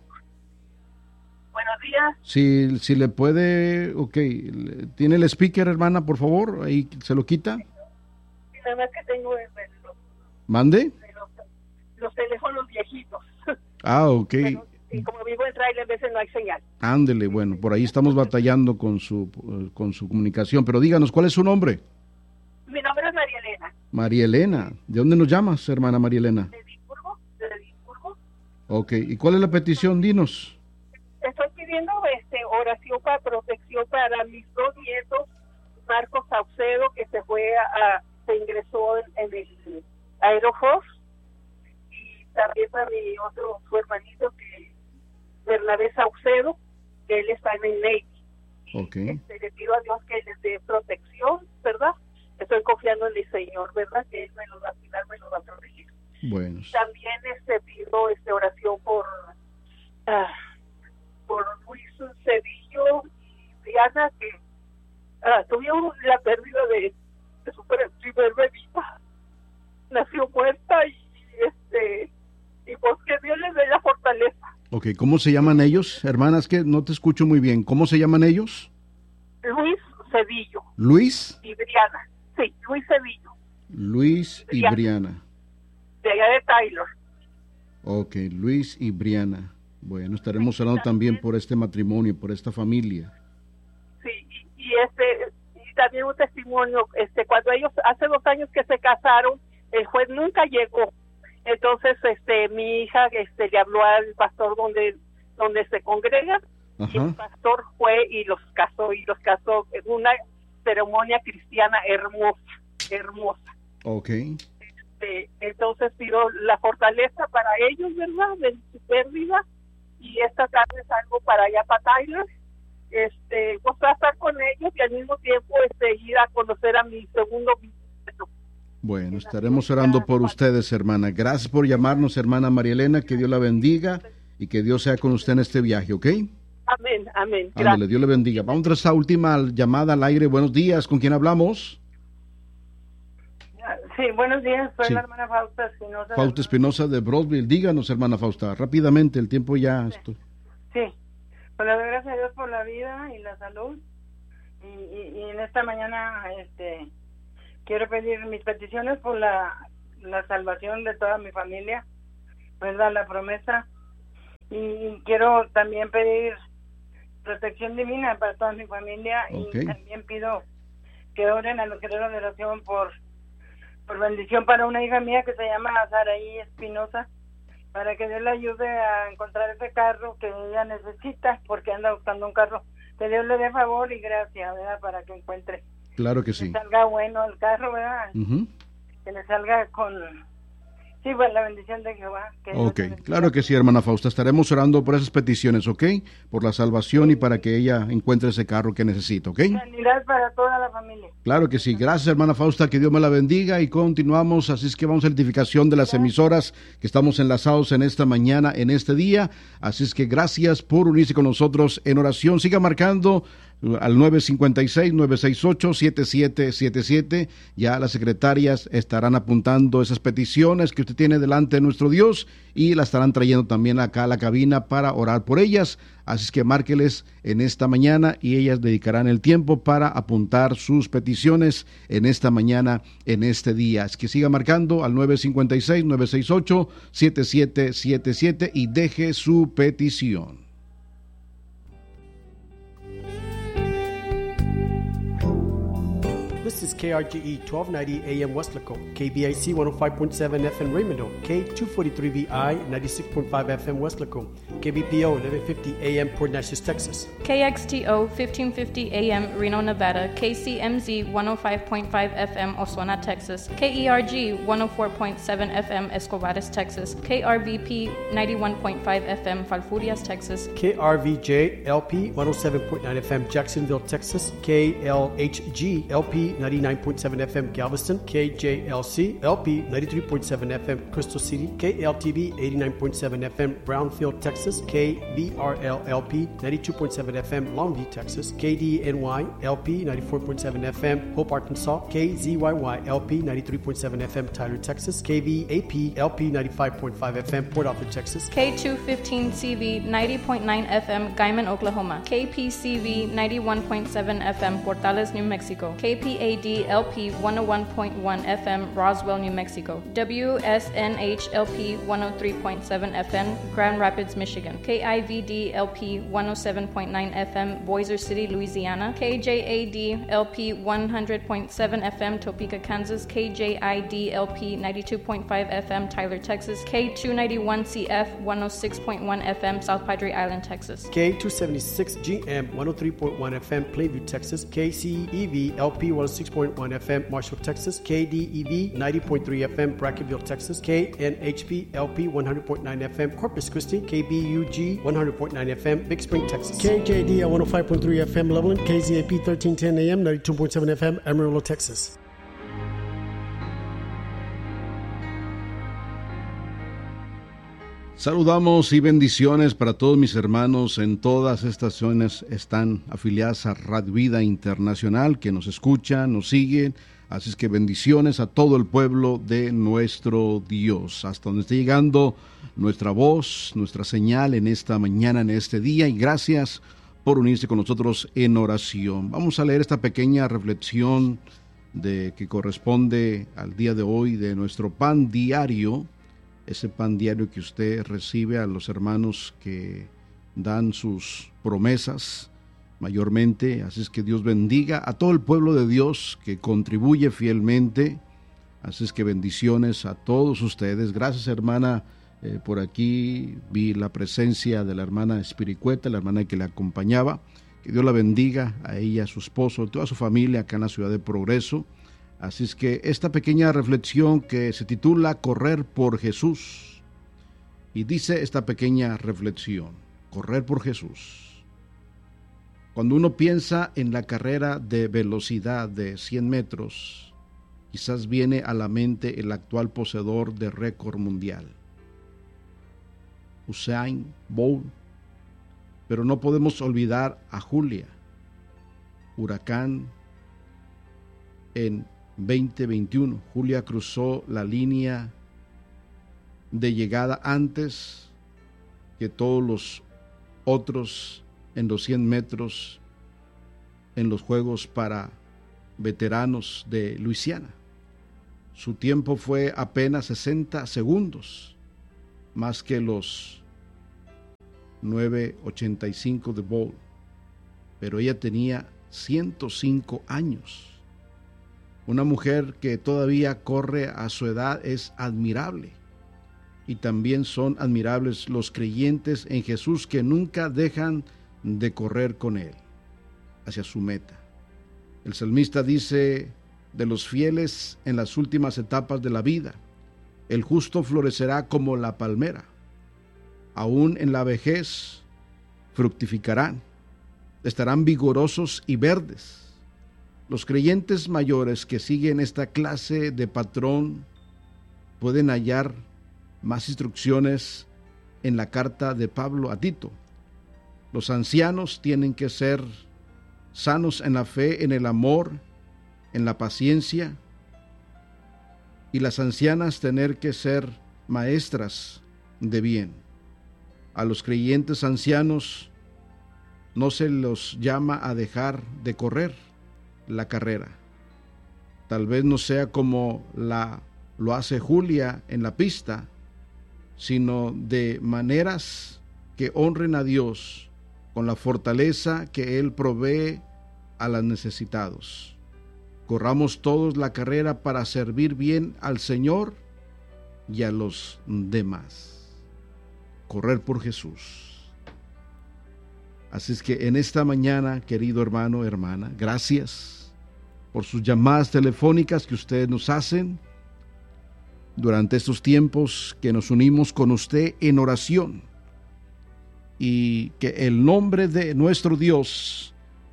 Buenos días. Si, si le puede, ok, ¿tiene el speaker, hermana, por favor? Ahí se lo quita. Y nada más que tengo el, los, ¿Mande? los, los teléfonos viejitos. Ah, ok. Pero, y como vivo en trailer, a veces no hay señal. Ándele, bueno, por ahí estamos batallando con su, con su comunicación, pero díganos, ¿cuál es su nombre? Mi nombre es María Elena. María Elena, ¿de dónde nos llamas, hermana María Elena? De Edimburgo, de Edimburgo. Ok, ¿y cuál es la petición? Dinos. Estoy pidiendo este, oración para protección para mis dos nietos, Marcos Saucedo, que se fue a, a se ingresó en, en el Aeroforce, y también para mi otro, su hermanito, que Bernabé Saucedo, que él está en el Navy. Okay. Este, le pido a Dios que les dé protección, ¿verdad? Estoy confiando en el Señor, ¿verdad? Que Él me los va a cuidar, me los va a proteger. Bueno. También este, pido este, oración por... Uh, por Luis Cedillo y Diana, que ah, tuvieron la pérdida de, de su primer bebita, nació muerta y este y pues que Dios les dé la fortaleza. Ok, ¿cómo se llaman ellos? Hermanas, que no te escucho muy bien. ¿Cómo se llaman ellos? Luis Cedillo. Luis. Y Briana. Sí, Luis Cedillo. Luis y Briana. Briana. De allá de Taylor. Ok, Luis y Briana. Bueno, estaremos hablando también por este matrimonio, por esta familia. Sí, y, y este y también un testimonio, este cuando ellos hace dos años que se casaron, el juez nunca llegó. Entonces, este mi hija este le habló al pastor donde donde se congregan. Ajá. Y el pastor fue y los casó y los casó en una ceremonia cristiana hermosa, hermosa. Okay. Este, entonces pido la fortaleza para ellos, ¿verdad? De su pérdida. Y esta tarde salgo para allá, para Tyler, este, pues a estar con ellos y al mismo tiempo este, ir a conocer a mi segundo bisnieto. Bueno, estaremos orando por ustedes, hermana. Gracias por llamarnos, hermana María Elena, que Dios la bendiga y que Dios sea con usted en este viaje, ¿ok? Amén, amén. Ándale, Dios le bendiga. Vamos a esta última llamada al aire. Buenos días, ¿con quién hablamos? Sí, buenos días, soy Sí. la hermana Fausta Espinosa. Fausta Espinosa de Brosville. Díganos, hermana Fausta, rápidamente, el tiempo ya... Esto... Sí, pues le doy gracias a Dios por la vida y la salud. Y, y, y en esta mañana este quiero pedir mis peticiones por la, la salvación de toda mi familia, ¿verdad? La promesa. Y quiero también pedir protección divina para toda mi familia. Okay. Y también pido que oren a los guerreros de oración por, por bendición para una hija mía que se llama Saraí Espinosa, para que Dios le ayude a encontrar ese carro que ella necesita, porque anda buscando un carro. Que Dios le dé favor y gracia, ¿verdad? Para que encuentre. Claro que Que sí. salga bueno el carro, ¿verdad? Uh-huh. Que le salga con... Sí, pues la bendición de Jehová. Que Ok, claro que sí, hermana Fausta. Estaremos orando por esas peticiones, ¿ok? Por la salvación y para que ella encuentre ese carro que necesita, ¿ok? Sanidad para toda la familia. Claro que sí. Gracias, hermana Fausta. Que Dios me la bendiga y continuamos. Así es que vamos a la identificación de las emisoras que estamos enlazados en esta mañana, en este día. Así es que gracias por unirse con nosotros en oración. Siga marcando al nueve cinco seis, nueve seis ocho, siete siete siete siete. Ya las secretarias estarán apuntando esas peticiones que usted tiene delante de nuestro Dios y las estarán trayendo también acá a la cabina para orar por ellas. Así es que márqueles en esta mañana y ellas dedicarán el tiempo para apuntar sus peticiones en esta mañana, en este día. Es que siga marcando al nueve cinco seis, nueve seis ocho, siete siete siete siete y deje su petición. This is K R G E twelve ninety A M Westlaco, K B I C one oh five point seven F M Raymond, K two forty-three V I ninety-six point five F M Westlaco, K B P O eleven fifty A M Port Neches, Texas. K X T O fifteen fifty A M Reno, Nevada, K C M Z one oh five point five F M Osuna, Texas, K E R G one oh four point seven F M Escobares, Texas, K R V P ninety-one point five F M Falfurrias, Texas, K R V J L P one oh seven point nine F M Jacksonville, Texas, K L H G L P ninety-nine point seven F M Galveston, K J L C L P ninety-three point seven F M Crystal City, K L T V eighty-nine point seven F M Brownfield, Texas, K V R L L P ninety-two point seven F M Longview, Texas, K D N Y L P ninety-four point seven F M Hope, Arkansas, K Z Y Y L P ninety-three point seven F M Tyler, Texas, K V A P L P ninety-five point five F M Port Arthur, Texas, K two fifteen C V ninety point nine F M Guyman, Oklahoma, K P C V ninety-one point seven F M Portales, New Mexico, K P A D L P one oh one point one F M Roswell, New Mexico, W S N H L P one oh three point seven F M Grand Rapids, Michigan, K I V D L P one oh seven point nine F M Boiler City, Louisiana, K J A D L P one hundred point seven F M Topeka, Kansas, K J I D L P ninety-two point five F M Tyler, Texas, K two ninety-one C F one oh six point one F M South Padre Island, Texas, K two seventy-six G M one oh three point one F M Plainview, Texas, K C E V L P one oh six point one F M Marshall, Texas, K D E V ninety point three F M Brackenville, Texas, K N H P L P one hundred point nine F M Corpus Christi, K B U G one hundred point nine F M Big Spring, Texas, K J D one oh five point three F M Loveland, K Z A P thirteen ten A M ninety-two point seven F M Amarillo, Texas. Saludamos y bendiciones para todos mis hermanos en todas estas zonas están afiliadas a Radio Vida Internacional, que nos escuchan, nos siguen. Así es que bendiciones a todo el pueblo de nuestro Dios, hasta donde esté llegando nuestra voz, nuestra señal en esta mañana, en este día, y gracias por unirse con nosotros en oración. Vamos a leer esta pequeña reflexión de que corresponde al día de hoy de nuestro pan diario, ese pan diario que usted recibe a los hermanos que dan sus promesas mayormente. Así es que Dios bendiga a todo el pueblo de Dios que contribuye fielmente. Así es que bendiciones a todos ustedes. Gracias, hermana. Eh, por aquí vi la presencia de la hermana Espiricueta, la hermana que le acompañaba. Que Dios la bendiga a ella, a su esposo, a toda su familia acá en la ciudad de Progreso. Así es que esta pequeña reflexión que se titula Correr por Jesús. Y dice esta pequeña reflexión, correr por Jesús. Cuando uno piensa en la carrera de velocidad de cien metros, quizás viene a la mente el actual poseedor de récord mundial, Usain Bolt. Pero no podemos olvidar a Julia, huracán en veinte veintiuno. Julia cruzó la línea de llegada antes que todos los otros en los cien metros en los Juegos para Veteranos de Luisiana. Su tiempo fue apenas sesenta segundos, más que los nueve ochenta y cinco de Bolt, pero ella tenía ciento cinco años. Una mujer que todavía corre a su edad es admirable, y también son admirables los creyentes en Jesús que nunca dejan de correr con Él hacia su meta. El salmista dice de los fieles en las últimas etapas de la vida: el justo florecerá como la palmera, aún en la vejez fructificarán, estarán vigorosos y verdes. Los creyentes mayores que siguen esta clase de patrón pueden hallar más instrucciones en la carta de Pablo a Tito. Los ancianos tienen que ser sanos en la fe, en el amor, en la paciencia, y las ancianas tener que ser maestras de bien. A los creyentes ancianos no se los llama a dejar de correr la carrera. Tal vez no sea como la, lo hace Julia en la pista, sino de maneras que honren a Dios con la fortaleza que Él provee a los necesitados. Corramos todos la carrera para servir bien al Señor y a los demás. Correr por Jesús. Así es que en esta mañana, querido hermano, hermana, gracias por sus llamadas telefónicas que ustedes nos hacen durante estos tiempos que nos unimos con usted en oración, y que el nombre de nuestro Dios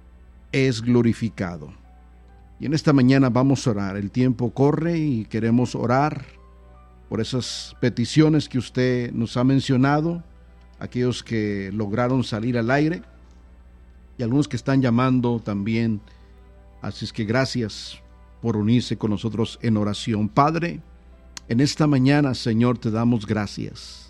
es glorificado. Y en esta mañana vamos a orar. El tiempo corre y queremos orar por esas peticiones que usted nos ha mencionado, aquellos que lograron salir al aire y algunos que están llamando también. Así es que gracias por unirse con nosotros en oración. Padre, en esta mañana, Señor, te damos gracias,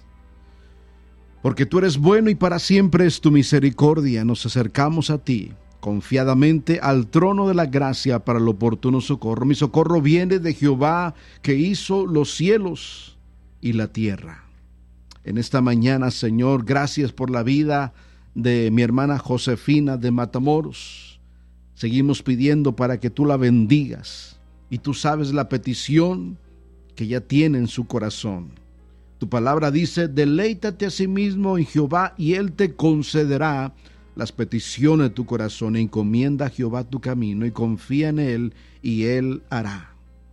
porque tú eres bueno y para siempre es tu misericordia. Nos acercamos a ti confiadamente al trono de la gracia para el oportuno socorro. Mi socorro viene de Jehová, que hizo los cielos y la tierra. En esta mañana, Señor, gracias por la vida de mi hermana Josefina de Matamoros. Seguimos pidiendo para que tú la bendigas, y tú sabes la petición que ya tiene en su corazón. Tu palabra dice: deleítate a sí mismo en Jehová y Él te concederá las peticiones de tu corazón. Encomienda a Jehová tu camino y confía en Él, y Él hará.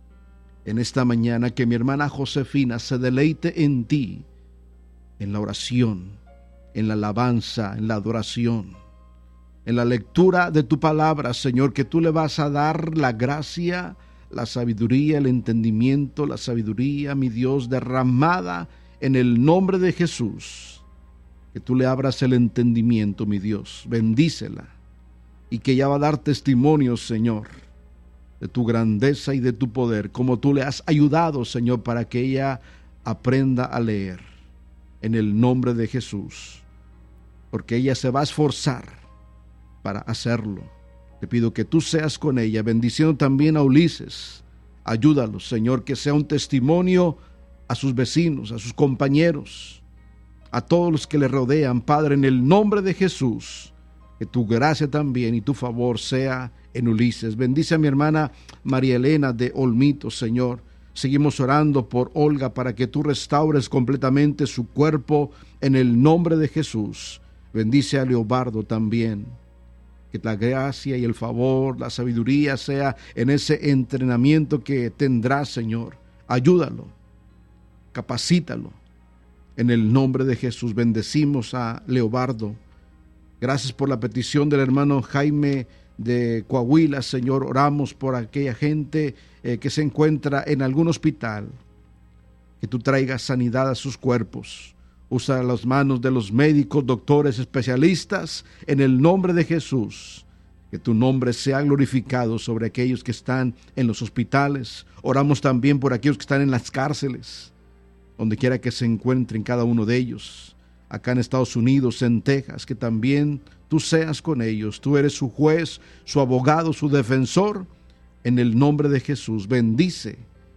En esta mañana, que mi hermana Josefina se deleite en ti, en la oración, en la alabanza, en la adoración, en la lectura de tu palabra, Señor, que tú le vas a dar la gracia, la sabiduría, el entendimiento, la sabiduría, mi Dios, derramada en el nombre de Jesús. Que tú le abras el entendimiento, mi Dios, bendícela, y que ella va a dar testimonio, Señor, de tu grandeza y de tu poder, como tú le has ayudado, Señor, para que ella aprenda a leer, en el nombre de Jesús, porque ella se va a esforzar para hacerlo. Te pido que tú seas con ella, bendiciendo también a Ulises. Ayúdalo, Señor, que sea un testimonio a sus vecinos, a sus compañeros, a todos los que le rodean, Padre, en el nombre de Jesús. Que tu gracia también y tu favor sea en Ulises. Bendice a mi hermana María Elena de Olmito, Señor. Seguimos orando por Olga para que tú restaures completamente su cuerpo en el nombre de Jesús. Bendice a Leobardo también. Que la gracia y el favor, la sabiduría sea en ese entrenamiento que tendrá, Señor. Ayúdalo, capacítalo. En el nombre de Jesús bendecimos a Leobardo. Gracias por la petición del hermano Jaime de Coahuila, Señor. Oramos por aquella gente eh, que se encuentra en algún hospital. Que tú traigas sanidad a sus cuerpos. Usa las manos de los médicos, doctores, especialistas, en el nombre de Jesús. Que tu nombre sea glorificado sobre aquellos que están en los hospitales. Oramos también por aquellos que están en las cárceles, donde quiera que se encuentren cada uno de ellos. Acá en Estados Unidos, en Texas, que también tú seas con ellos. Tú eres su juez, su abogado, su defensor. En el nombre de Jesús, bendice.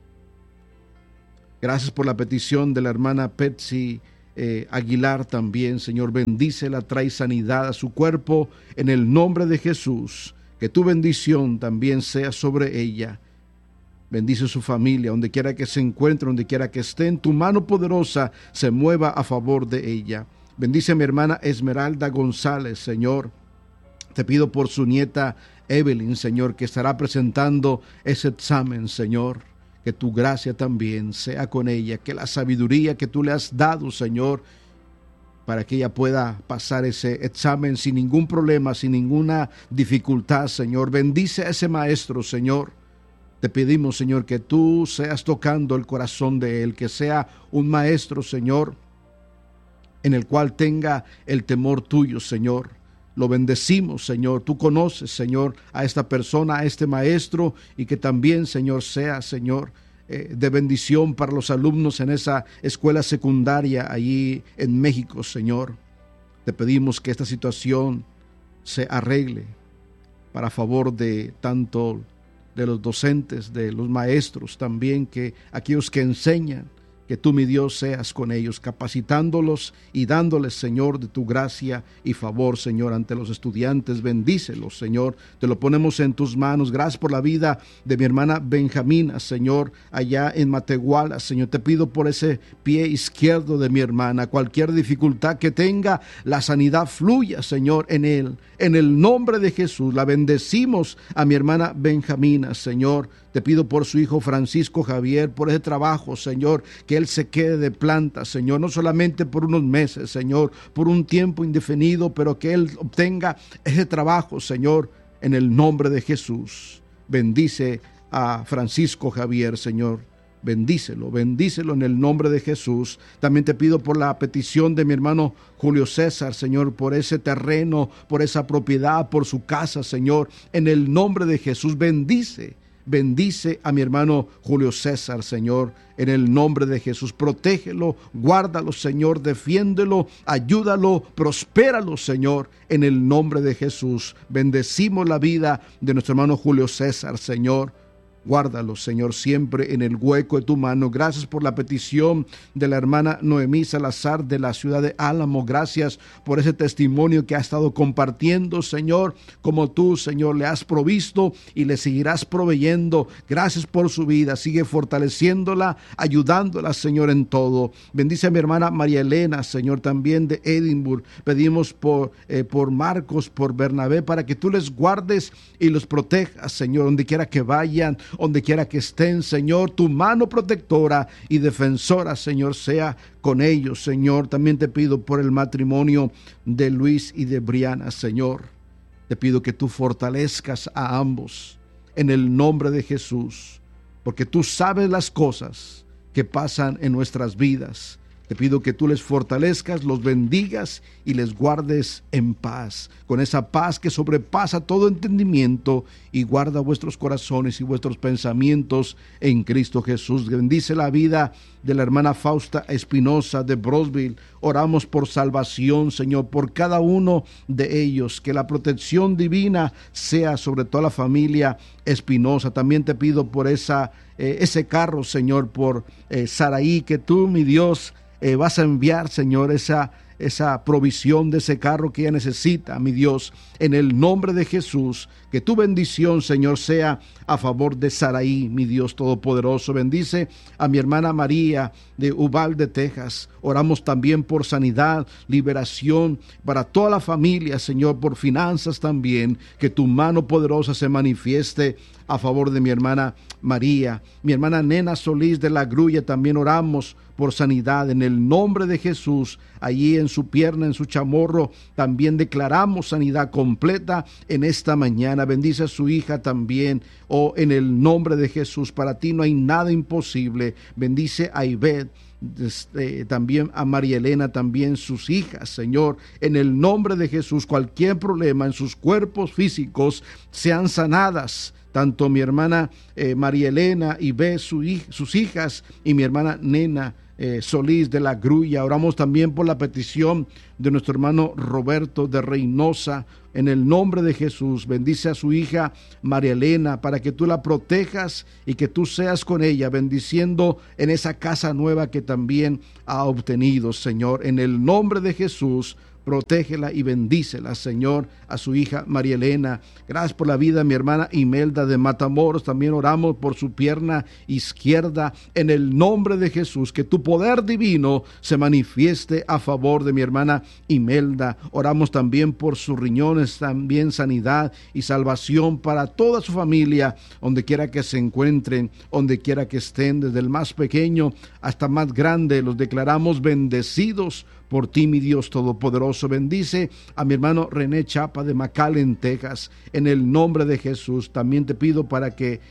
Gracias por la petición de la hermana Betsy Eh, Aguilar también, Señor, bendícela, trae sanidad a su cuerpo en el nombre de Jesús. Que tu bendición también sea sobre ella. Bendice su familia, donde quiera que se encuentre, donde quiera que esté, en tu mano poderosa se mueva a favor de ella. Bendice a mi hermana Esmeralda González, Señor. Te pido por su nieta Evelyn, Señor, que estará presentando ese examen, Señor. Que tu gracia también sea con ella, que la sabiduría que tú le has dado, Señor, para que ella pueda pasar ese examen sin ningún problema, sin ninguna dificultad, Señor. Bendice a ese maestro, Señor. Te pedimos, Señor, que tú seas tocando el corazón de él, que sea un maestro, Señor, en el cual tenga el temor tuyo, Señor. Lo bendecimos, Señor. Tú conoces, Señor, a esta persona, a este maestro, y que también, Señor, sea, Señor, eh, de bendición para los alumnos en esa escuela secundaria allí en México, Señor. Te pedimos que esta situación se arregle para favor de tanto de los docentes, de los maestros también, que aquellos que enseñan. Que tú, mi Dios, seas con ellos, capacitándolos y dándoles, Señor, de tu gracia y favor, Señor, ante los estudiantes. Bendícelos, Señor. Te lo ponemos en tus manos. Gracias por la vida de mi hermana Benjamina, Señor, allá en Matehuala, Señor. Te pido por ese pie izquierdo de mi hermana. Cualquier dificultad que tenga, la sanidad fluya, Señor, en él. En el nombre de Jesús, la bendecimos a mi hermana Benjamina, Señor. Te pido por su hijo Francisco Javier, por ese trabajo, Señor, que él se quede de planta, Señor, no solamente por unos meses, Señor, por un tiempo indefinido, pero que él obtenga ese trabajo, Señor, en el nombre de Jesús. Bendice a Francisco Javier, Señor. Bendícelo, bendícelo en el nombre de Jesús. También te pido por la petición de mi hermano Julio César, Señor, por ese terreno, por esa propiedad, por su casa, Señor, en el nombre de Jesús. Bendice. Bendice a mi hermano Julio César, Señor, en el nombre de Jesús. Protégelo, guárdalo, Señor, defiéndelo, ayúdalo, prospéralo, Señor, en el nombre de Jesús. Bendecimos la vida de nuestro hermano Julio César, Señor. Guárdalo, Señor, siempre en el hueco de tu mano. Gracias por la petición de la hermana Noemí Salazar de la ciudad de Álamo. Gracias por ese testimonio que ha estado compartiendo, Señor, como tú, Señor, le has provisto y le seguirás proveyendo. Gracias por su vida. Sigue fortaleciéndola, ayudándola, Señor, en todo. Bendice a mi hermana María Elena, Señor, también de Edimburgo. Pedimos por, eh, por Marcos, por Bernabé, para que tú les guardes y los protejas, Señor, donde quiera que vayan, donde quiera que estén, Señor. Tu mano protectora y defensora, Señor, sea con ellos, Señor. También te pido por el matrimonio de Luis y de Briana, Señor. Te pido que tú fortalezcas a ambos en el nombre de Jesús, porque tú sabes las cosas que pasan en nuestras vidas. Te pido que tú les fortalezcas, los bendigas y les guardes en paz, con esa paz que sobrepasa todo entendimiento, y guarda vuestros corazones y vuestros pensamientos en Cristo Jesús. Bendice la vida de la hermana Fausta Espinosa de Brosville. Oramos por salvación, Señor, por cada uno de ellos, que la protección divina sea sobre toda la familia Espinosa. También te pido por esa, eh, ese carro, Señor, por eh, Saraí, que tú, mi Dios, Eh, vas a enviar, Señor, esa, esa provisión de ese carro que ella necesita, mi Dios, en el nombre de Jesús. Que tu bendición, Señor, sea a favor de Saraí, mi Dios todopoderoso. Bendice a mi hermana María de Uvalde, Texas. Oramos también por sanidad, liberación para toda la familia, Señor, por finanzas también. Que tu mano poderosa se manifieste a favor de mi hermana María. Mi hermana Nena Solís de La Grulla, también oramos por sanidad en el nombre de Jesús. Allí en su pierna, en su chamorro, también declaramos sanidad completa en esta mañana. Bendice a su hija también, oh, en el nombre de Jesús. Para ti no hay nada imposible. Bendice a Ivette este, también a María Elena, también sus hijas, Señor, en el nombre de Jesús, cualquier problema en sus cuerpos físicos sean sanadas. Tanto mi hermana eh, María Elena y ve su, sus hijas y mi hermana Nena eh, Solís de la Grulla. Oramos también por la petición de nuestro hermano Roberto de Reynosa. En el nombre de Jesús, bendice a su hija María Elena para que tú la protejas y que tú seas con ella, bendiciendo en esa casa nueva que también ha obtenido, Señor. En el nombre de Jesús, protégela y bendícela, Señor, a su hija María Elena. Gracias por la vida de mi hermana Imelda de Matamoros. También oramos por su pierna izquierda. En el nombre de Jesús, que tu poder divino se manifieste a favor de mi hermana Imelda. Oramos también por sus riñones, también sanidad y salvación para toda su familia, donde quiera que se encuentren, donde quiera que estén, desde el más pequeño hasta más grande. Los declaramos bendecidos por ti, mi Dios Todopoderoso. Bendice a mi hermano René Chapa de McAllen, Texas, en el nombre de Jesús. También te pido para que eh,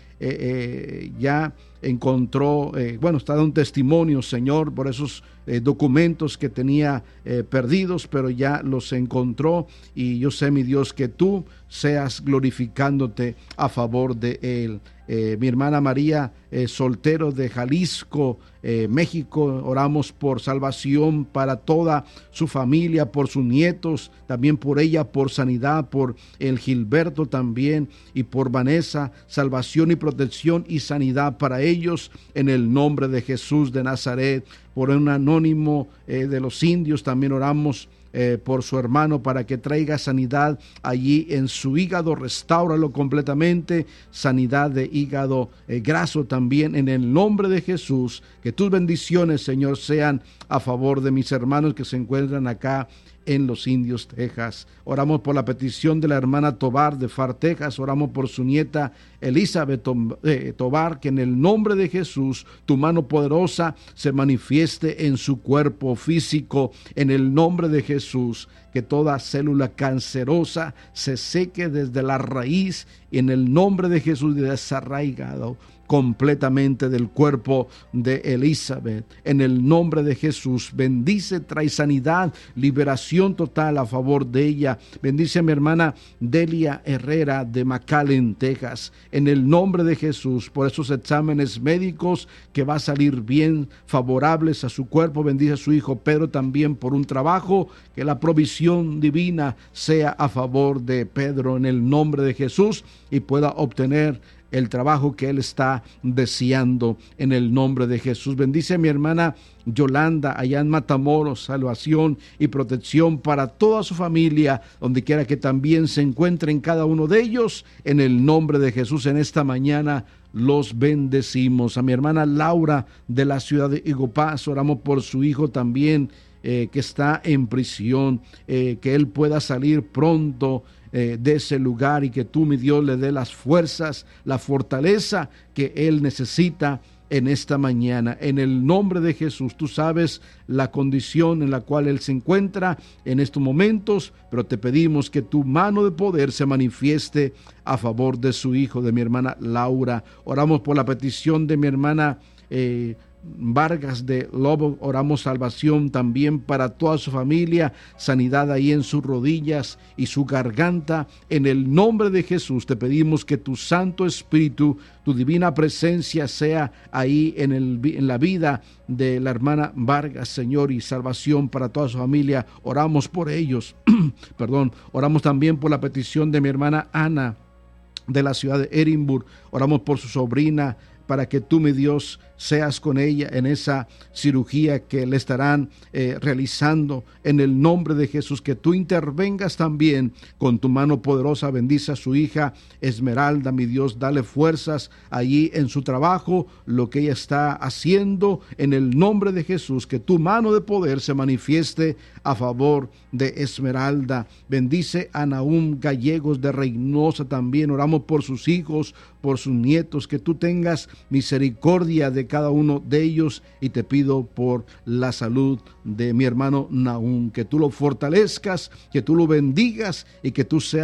eh, ya encontró, eh, bueno, está dando un testimonio, Señor, por esos eh, documentos que tenía eh, perdidos, pero ya los encontró, y yo sé, mi Dios, que tú seas glorificándote a favor de él. Eh, mi hermana María eh, Soltero de Jalisco, eh, México, oramos por salvación para toda su familia, por sus nietos, también por ella, por sanidad, por el Gilberto también, y por Vanessa, salvación y protección y sanidad para ellos, en el nombre de Jesús de Nazaret. Por un anónimo eh, de los indios también oramos Eh, por su hermano, para que traiga sanidad allí en su hígado, restáuralo completamente, sanidad de hígado eh, graso también, en el nombre de Jesús. Que tus bendiciones, Señor, sean a favor de mis hermanos que se encuentran acá en Los Indios, Texas. Oramos por la petición de la hermana Tobar de Far, Texas. Oramos por su nieta Elizabeth Tobar, que en el nombre de Jesús tu mano poderosa se manifieste en su cuerpo físico, en el nombre de Jesús. Que toda célula cancerosa se seque desde la raíz, y en el nombre de Jesús desarraigado completamente del cuerpo de Elizabeth. En el nombre de Jesús, bendice, trae sanidad, liberación total a favor de ella. Bendice a mi hermana Delia Herrera de McAllen, Texas. En el nombre de Jesús, por esos exámenes médicos, que va a salir bien, favorables a su cuerpo. Bendice a su hijo Pedro también por un trabajo, que la provisión divina sea a favor de Pedro en el nombre de Jesús, y pueda obtener el trabajo que él está deseando en el nombre de Jesús. Bendice a mi hermana Yolanda allá en Matamoros, salvación y protección para toda su familia, donde quiera que también se encuentren cada uno de ellos, en el nombre de Jesús. En esta mañana los bendecimos. A mi hermana Laura de la ciudad de Eagle Pass, oramos por su hijo también, eh, que está en prisión, eh, que él pueda salir pronto Eh, de ese lugar, y que tú, mi Dios, le dé las fuerzas, la fortaleza que él necesita en esta mañana. En el nombre de Jesús, tú sabes la condición en la cual él se encuentra en estos momentos, pero te pedimos que tu mano de poder se manifieste a favor de su hijo, de mi hermana Laura. Oramos por la petición de mi hermana eh, Vargas de Lobo. Oramos salvación también para toda su familia, sanidad ahí en sus rodillas y su garganta. En el nombre de Jesús te pedimos que tu Santo Espíritu, tu divina presencia sea ahí en, el, en la vida de la hermana Vargas, Señor, y salvación para toda su familia. Oramos por ellos. Perdón. Oramos también por la petición de mi hermana Ana de la ciudad de Edimburgo. Oramos por su sobrina, para que tú, mi Dios, seas con ella en esa cirugía que le estarán eh, realizando, en el nombre de Jesús. Que tú intervengas también con tu mano poderosa. Bendice a su hija Esmeralda, mi Dios, dale fuerzas allí en su trabajo, lo que ella está haciendo, en el nombre de Jesús. Que tu mano de poder se manifieste a favor de Esmeralda. Bendice a Nahum Gallegos de Reynosa también. Oramos por sus hijos, por sus nietos, que tú tengas misericordia de cada uno de ellos, y te pido por la salud de mi hermano Nahum, que tú lo fortalezcas, que tú lo bendigas, y que tú seas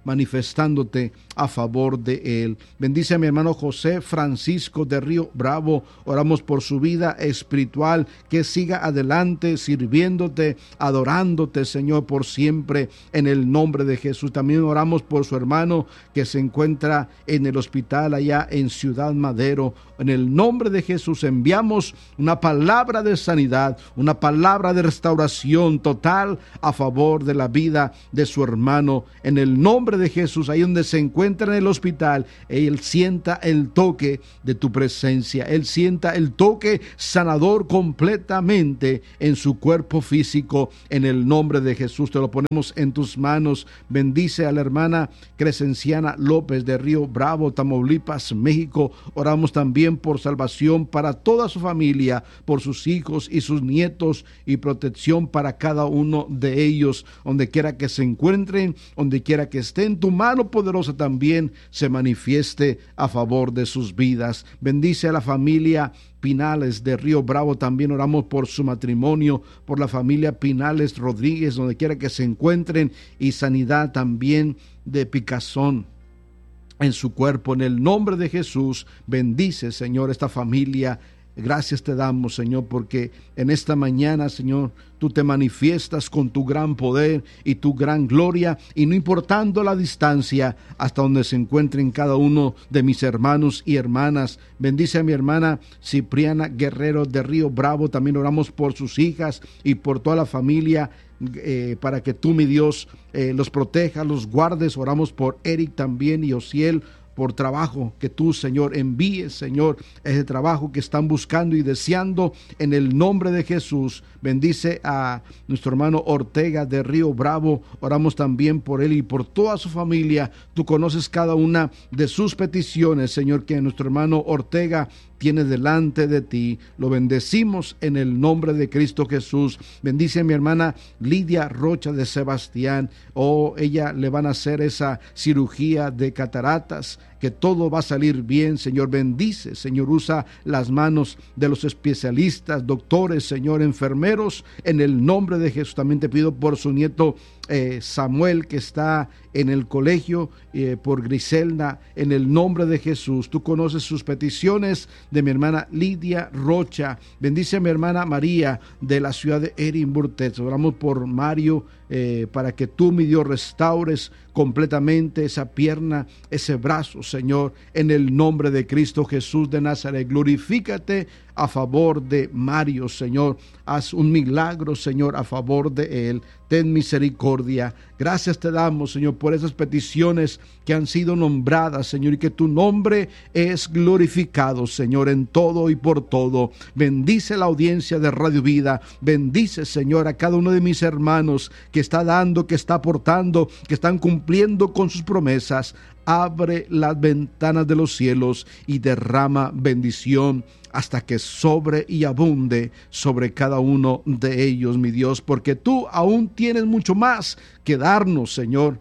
manifestándote a favor de él. Bendice a mi hermano José Francisco de Río Bravo. Oramos por su vida espiritual, que siga adelante sirviéndote, adorándote, Señor, por siempre, en el nombre de Jesús. También oramos por su hermano que se encuentra en el hospital allá en Ciudad Madero. En el nombre de Jesús enviamos una palabra de sanidad, una palabra de restauración total a favor de la vida de su hermano. En el nombre de Jesús, ahí donde se encuentra en el hospital, él sienta el toque de tu presencia. Él sienta el toque sanador completamente en su cuerpo físico. En el nombre de Jesús te lo ponemos en tus manos. Bendice a la hermana Crescenciana López de Río Bravo, Tamaulipas, México. Oramos también por salvación para toda su familia, por sus hijos y sus nietos, y protección para cada uno de ellos, donde quiera que se encuentren, donde quiera que estén. Tu mano poderosa también se manifieste a favor de sus vidas. Bendice a la familia Pinales de Río Bravo. También oramos por su matrimonio, por la familia Pinales Rodríguez, donde quiera que se encuentren, y sanidad también de picazón en su cuerpo. En el nombre de Jesús, bendice, Señor, esta familia. Gracias te damos, Señor, porque en esta mañana, Señor, tú te manifiestas con tu gran poder y tu gran gloria, y no importando la distancia hasta donde se encuentren cada uno de mis hermanos y hermanas. Bendice a mi hermana Cipriana Guerrero de Río Bravo. También oramos por sus hijas y por toda la familia, eh, para que tú, mi Dios, eh, los protejas, los guardes. Oramos por Eric también y Osiel, por trabajo, que tú, Señor, envíes, Señor, ese trabajo que están buscando y deseando, en el nombre de Jesús. Bendice a nuestro hermano Ortega de Río Bravo. Oramos también por él y por toda su familia. Tú conoces cada una de sus peticiones, Señor, que nuestro hermano Ortega tiene delante de ti. Lo bendecimos en el nombre de Cristo Jesús. Bendice a mi hermana Lidia Rocha de Sebastián. Oh, ella le van a hacer esa cirugía de cataratas, que todo va a salir bien, Señor. Bendice, Señor, usa las manos de los especialistas, doctores, Señor, enfermeros, en el nombre de Jesús. También te pido por su nieto eh, Samuel, que está en el colegio, eh, por Griselda, en el nombre de Jesús. Tú conoces sus peticiones, de mi hermana Lidia Rocha. Bendice a mi hermana María de la ciudad de Edimburgo. Oramos por Mario, eh, para que tú, mi Dios, restaures completamente esa pierna, ese brazo, Señor, en el nombre de Cristo Jesús de Nazaret. Glorifícate a favor de Mario, Señor. Haz un milagro, Señor, a favor de él. Ten misericordia. Gracias te damos, Señor, por esas peticiones que han sido nombradas, Señor, y que tu nombre es glorificado, Señor, en todo y por todo. Bendice la audiencia de Radio Vida. Bendice, Señor, a cada uno de mis hermanos que está dando, que está aportando, que están cumpliendo con sus promesas. Abre las ventanas de los cielos y derrama bendición hasta que sobre y abunde sobre cada uno de ellos, mi Dios, porque tú aún tienes mucho más que darnos, Señor.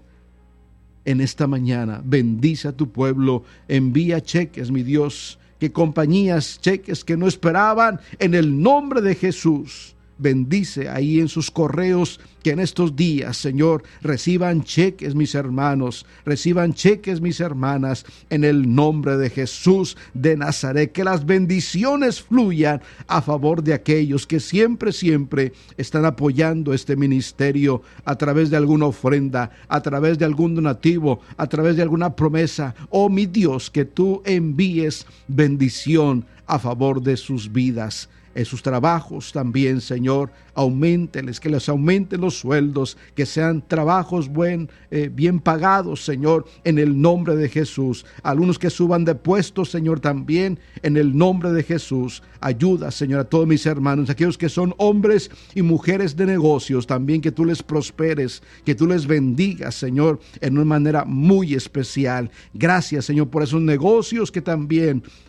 En esta mañana, bendice a tu pueblo, envía cheques, mi Dios, que compañías, cheques que no esperaban, en el nombre de Jesús. Bendice ahí en sus correos, que en estos días, Señor, reciban cheques mis hermanos, reciban cheques mis hermanas, en el nombre de Jesús de Nazaret. Que las bendiciones fluyan a favor de aquellos que siempre, siempre están apoyando este ministerio a través de alguna ofrenda, a través de algún donativo, a través de alguna promesa. Oh, mi Dios, que tú envíes bendición a favor de sus vidas. En sus trabajos también, Señor, auménteles, que les aumenten los sueldos, que sean trabajos buen, eh, bien pagados, Señor, en el nombre de Jesús. Algunos que suban de puestos, Señor, también en el nombre de Jesús. Ayuda, Señor, a todos mis hermanos, aquellos que son hombres y mujeres de negocios, también que tú les prosperes, que tú les bendigas, Señor, en una manera muy especial. Gracias, Señor, por esos negocios que también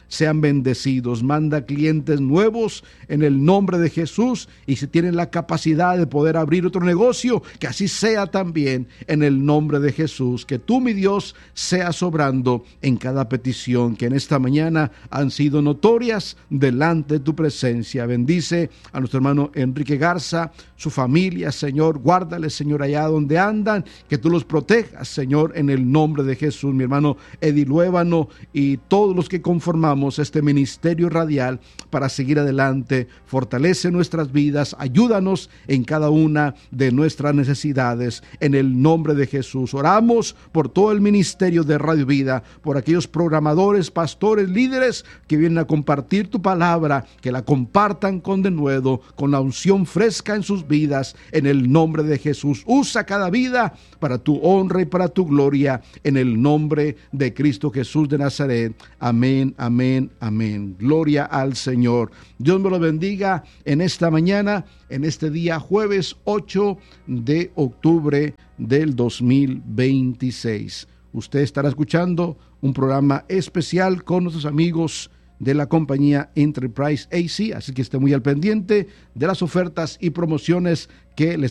sean bendecidos. Manda clientes nuevos en el nombre de Jesús, y si tienen la capacidad de poder abrir otro negocio, que así sea también en el nombre de Jesús. Que tú, mi Dios, seas obrando en cada petición que en esta mañana han sido notorias delante de tu presencia. Bendice a nuestro hermano Enrique Garza, su familia, Señor. Guárdale, Señor, allá donde andan, que tú los protejas, Señor, en el nombre de Jesús. Mi hermano Eddie Luébano y todos los que conformamos este ministerio radial para seguir adelante. Fortalece nuestras vidas, ayúdanos en cada una de nuestras necesidades, en el nombre de Jesús. Oramos por todo el ministerio de Radio Vida, por aquellos programadores, pastores, líderes que vienen a compartir tu palabra, que la compartan con denuedo, con la unción fresca en sus vidas, en el nombre de Jesús. Usa cada vida para tu honra y para tu gloria, en el nombre de Cristo Jesús de Nazaret. Amén, amén, amén. Gloria al Señor. Dios me lo bendiga en esta mañana, en este día jueves ocho de octubre del dos mil veintiséis. Usted estará escuchando un programa especial con nuestros amigos de la compañía Enterprise A C, así que esté muy al pendiente de las ofertas y promociones que les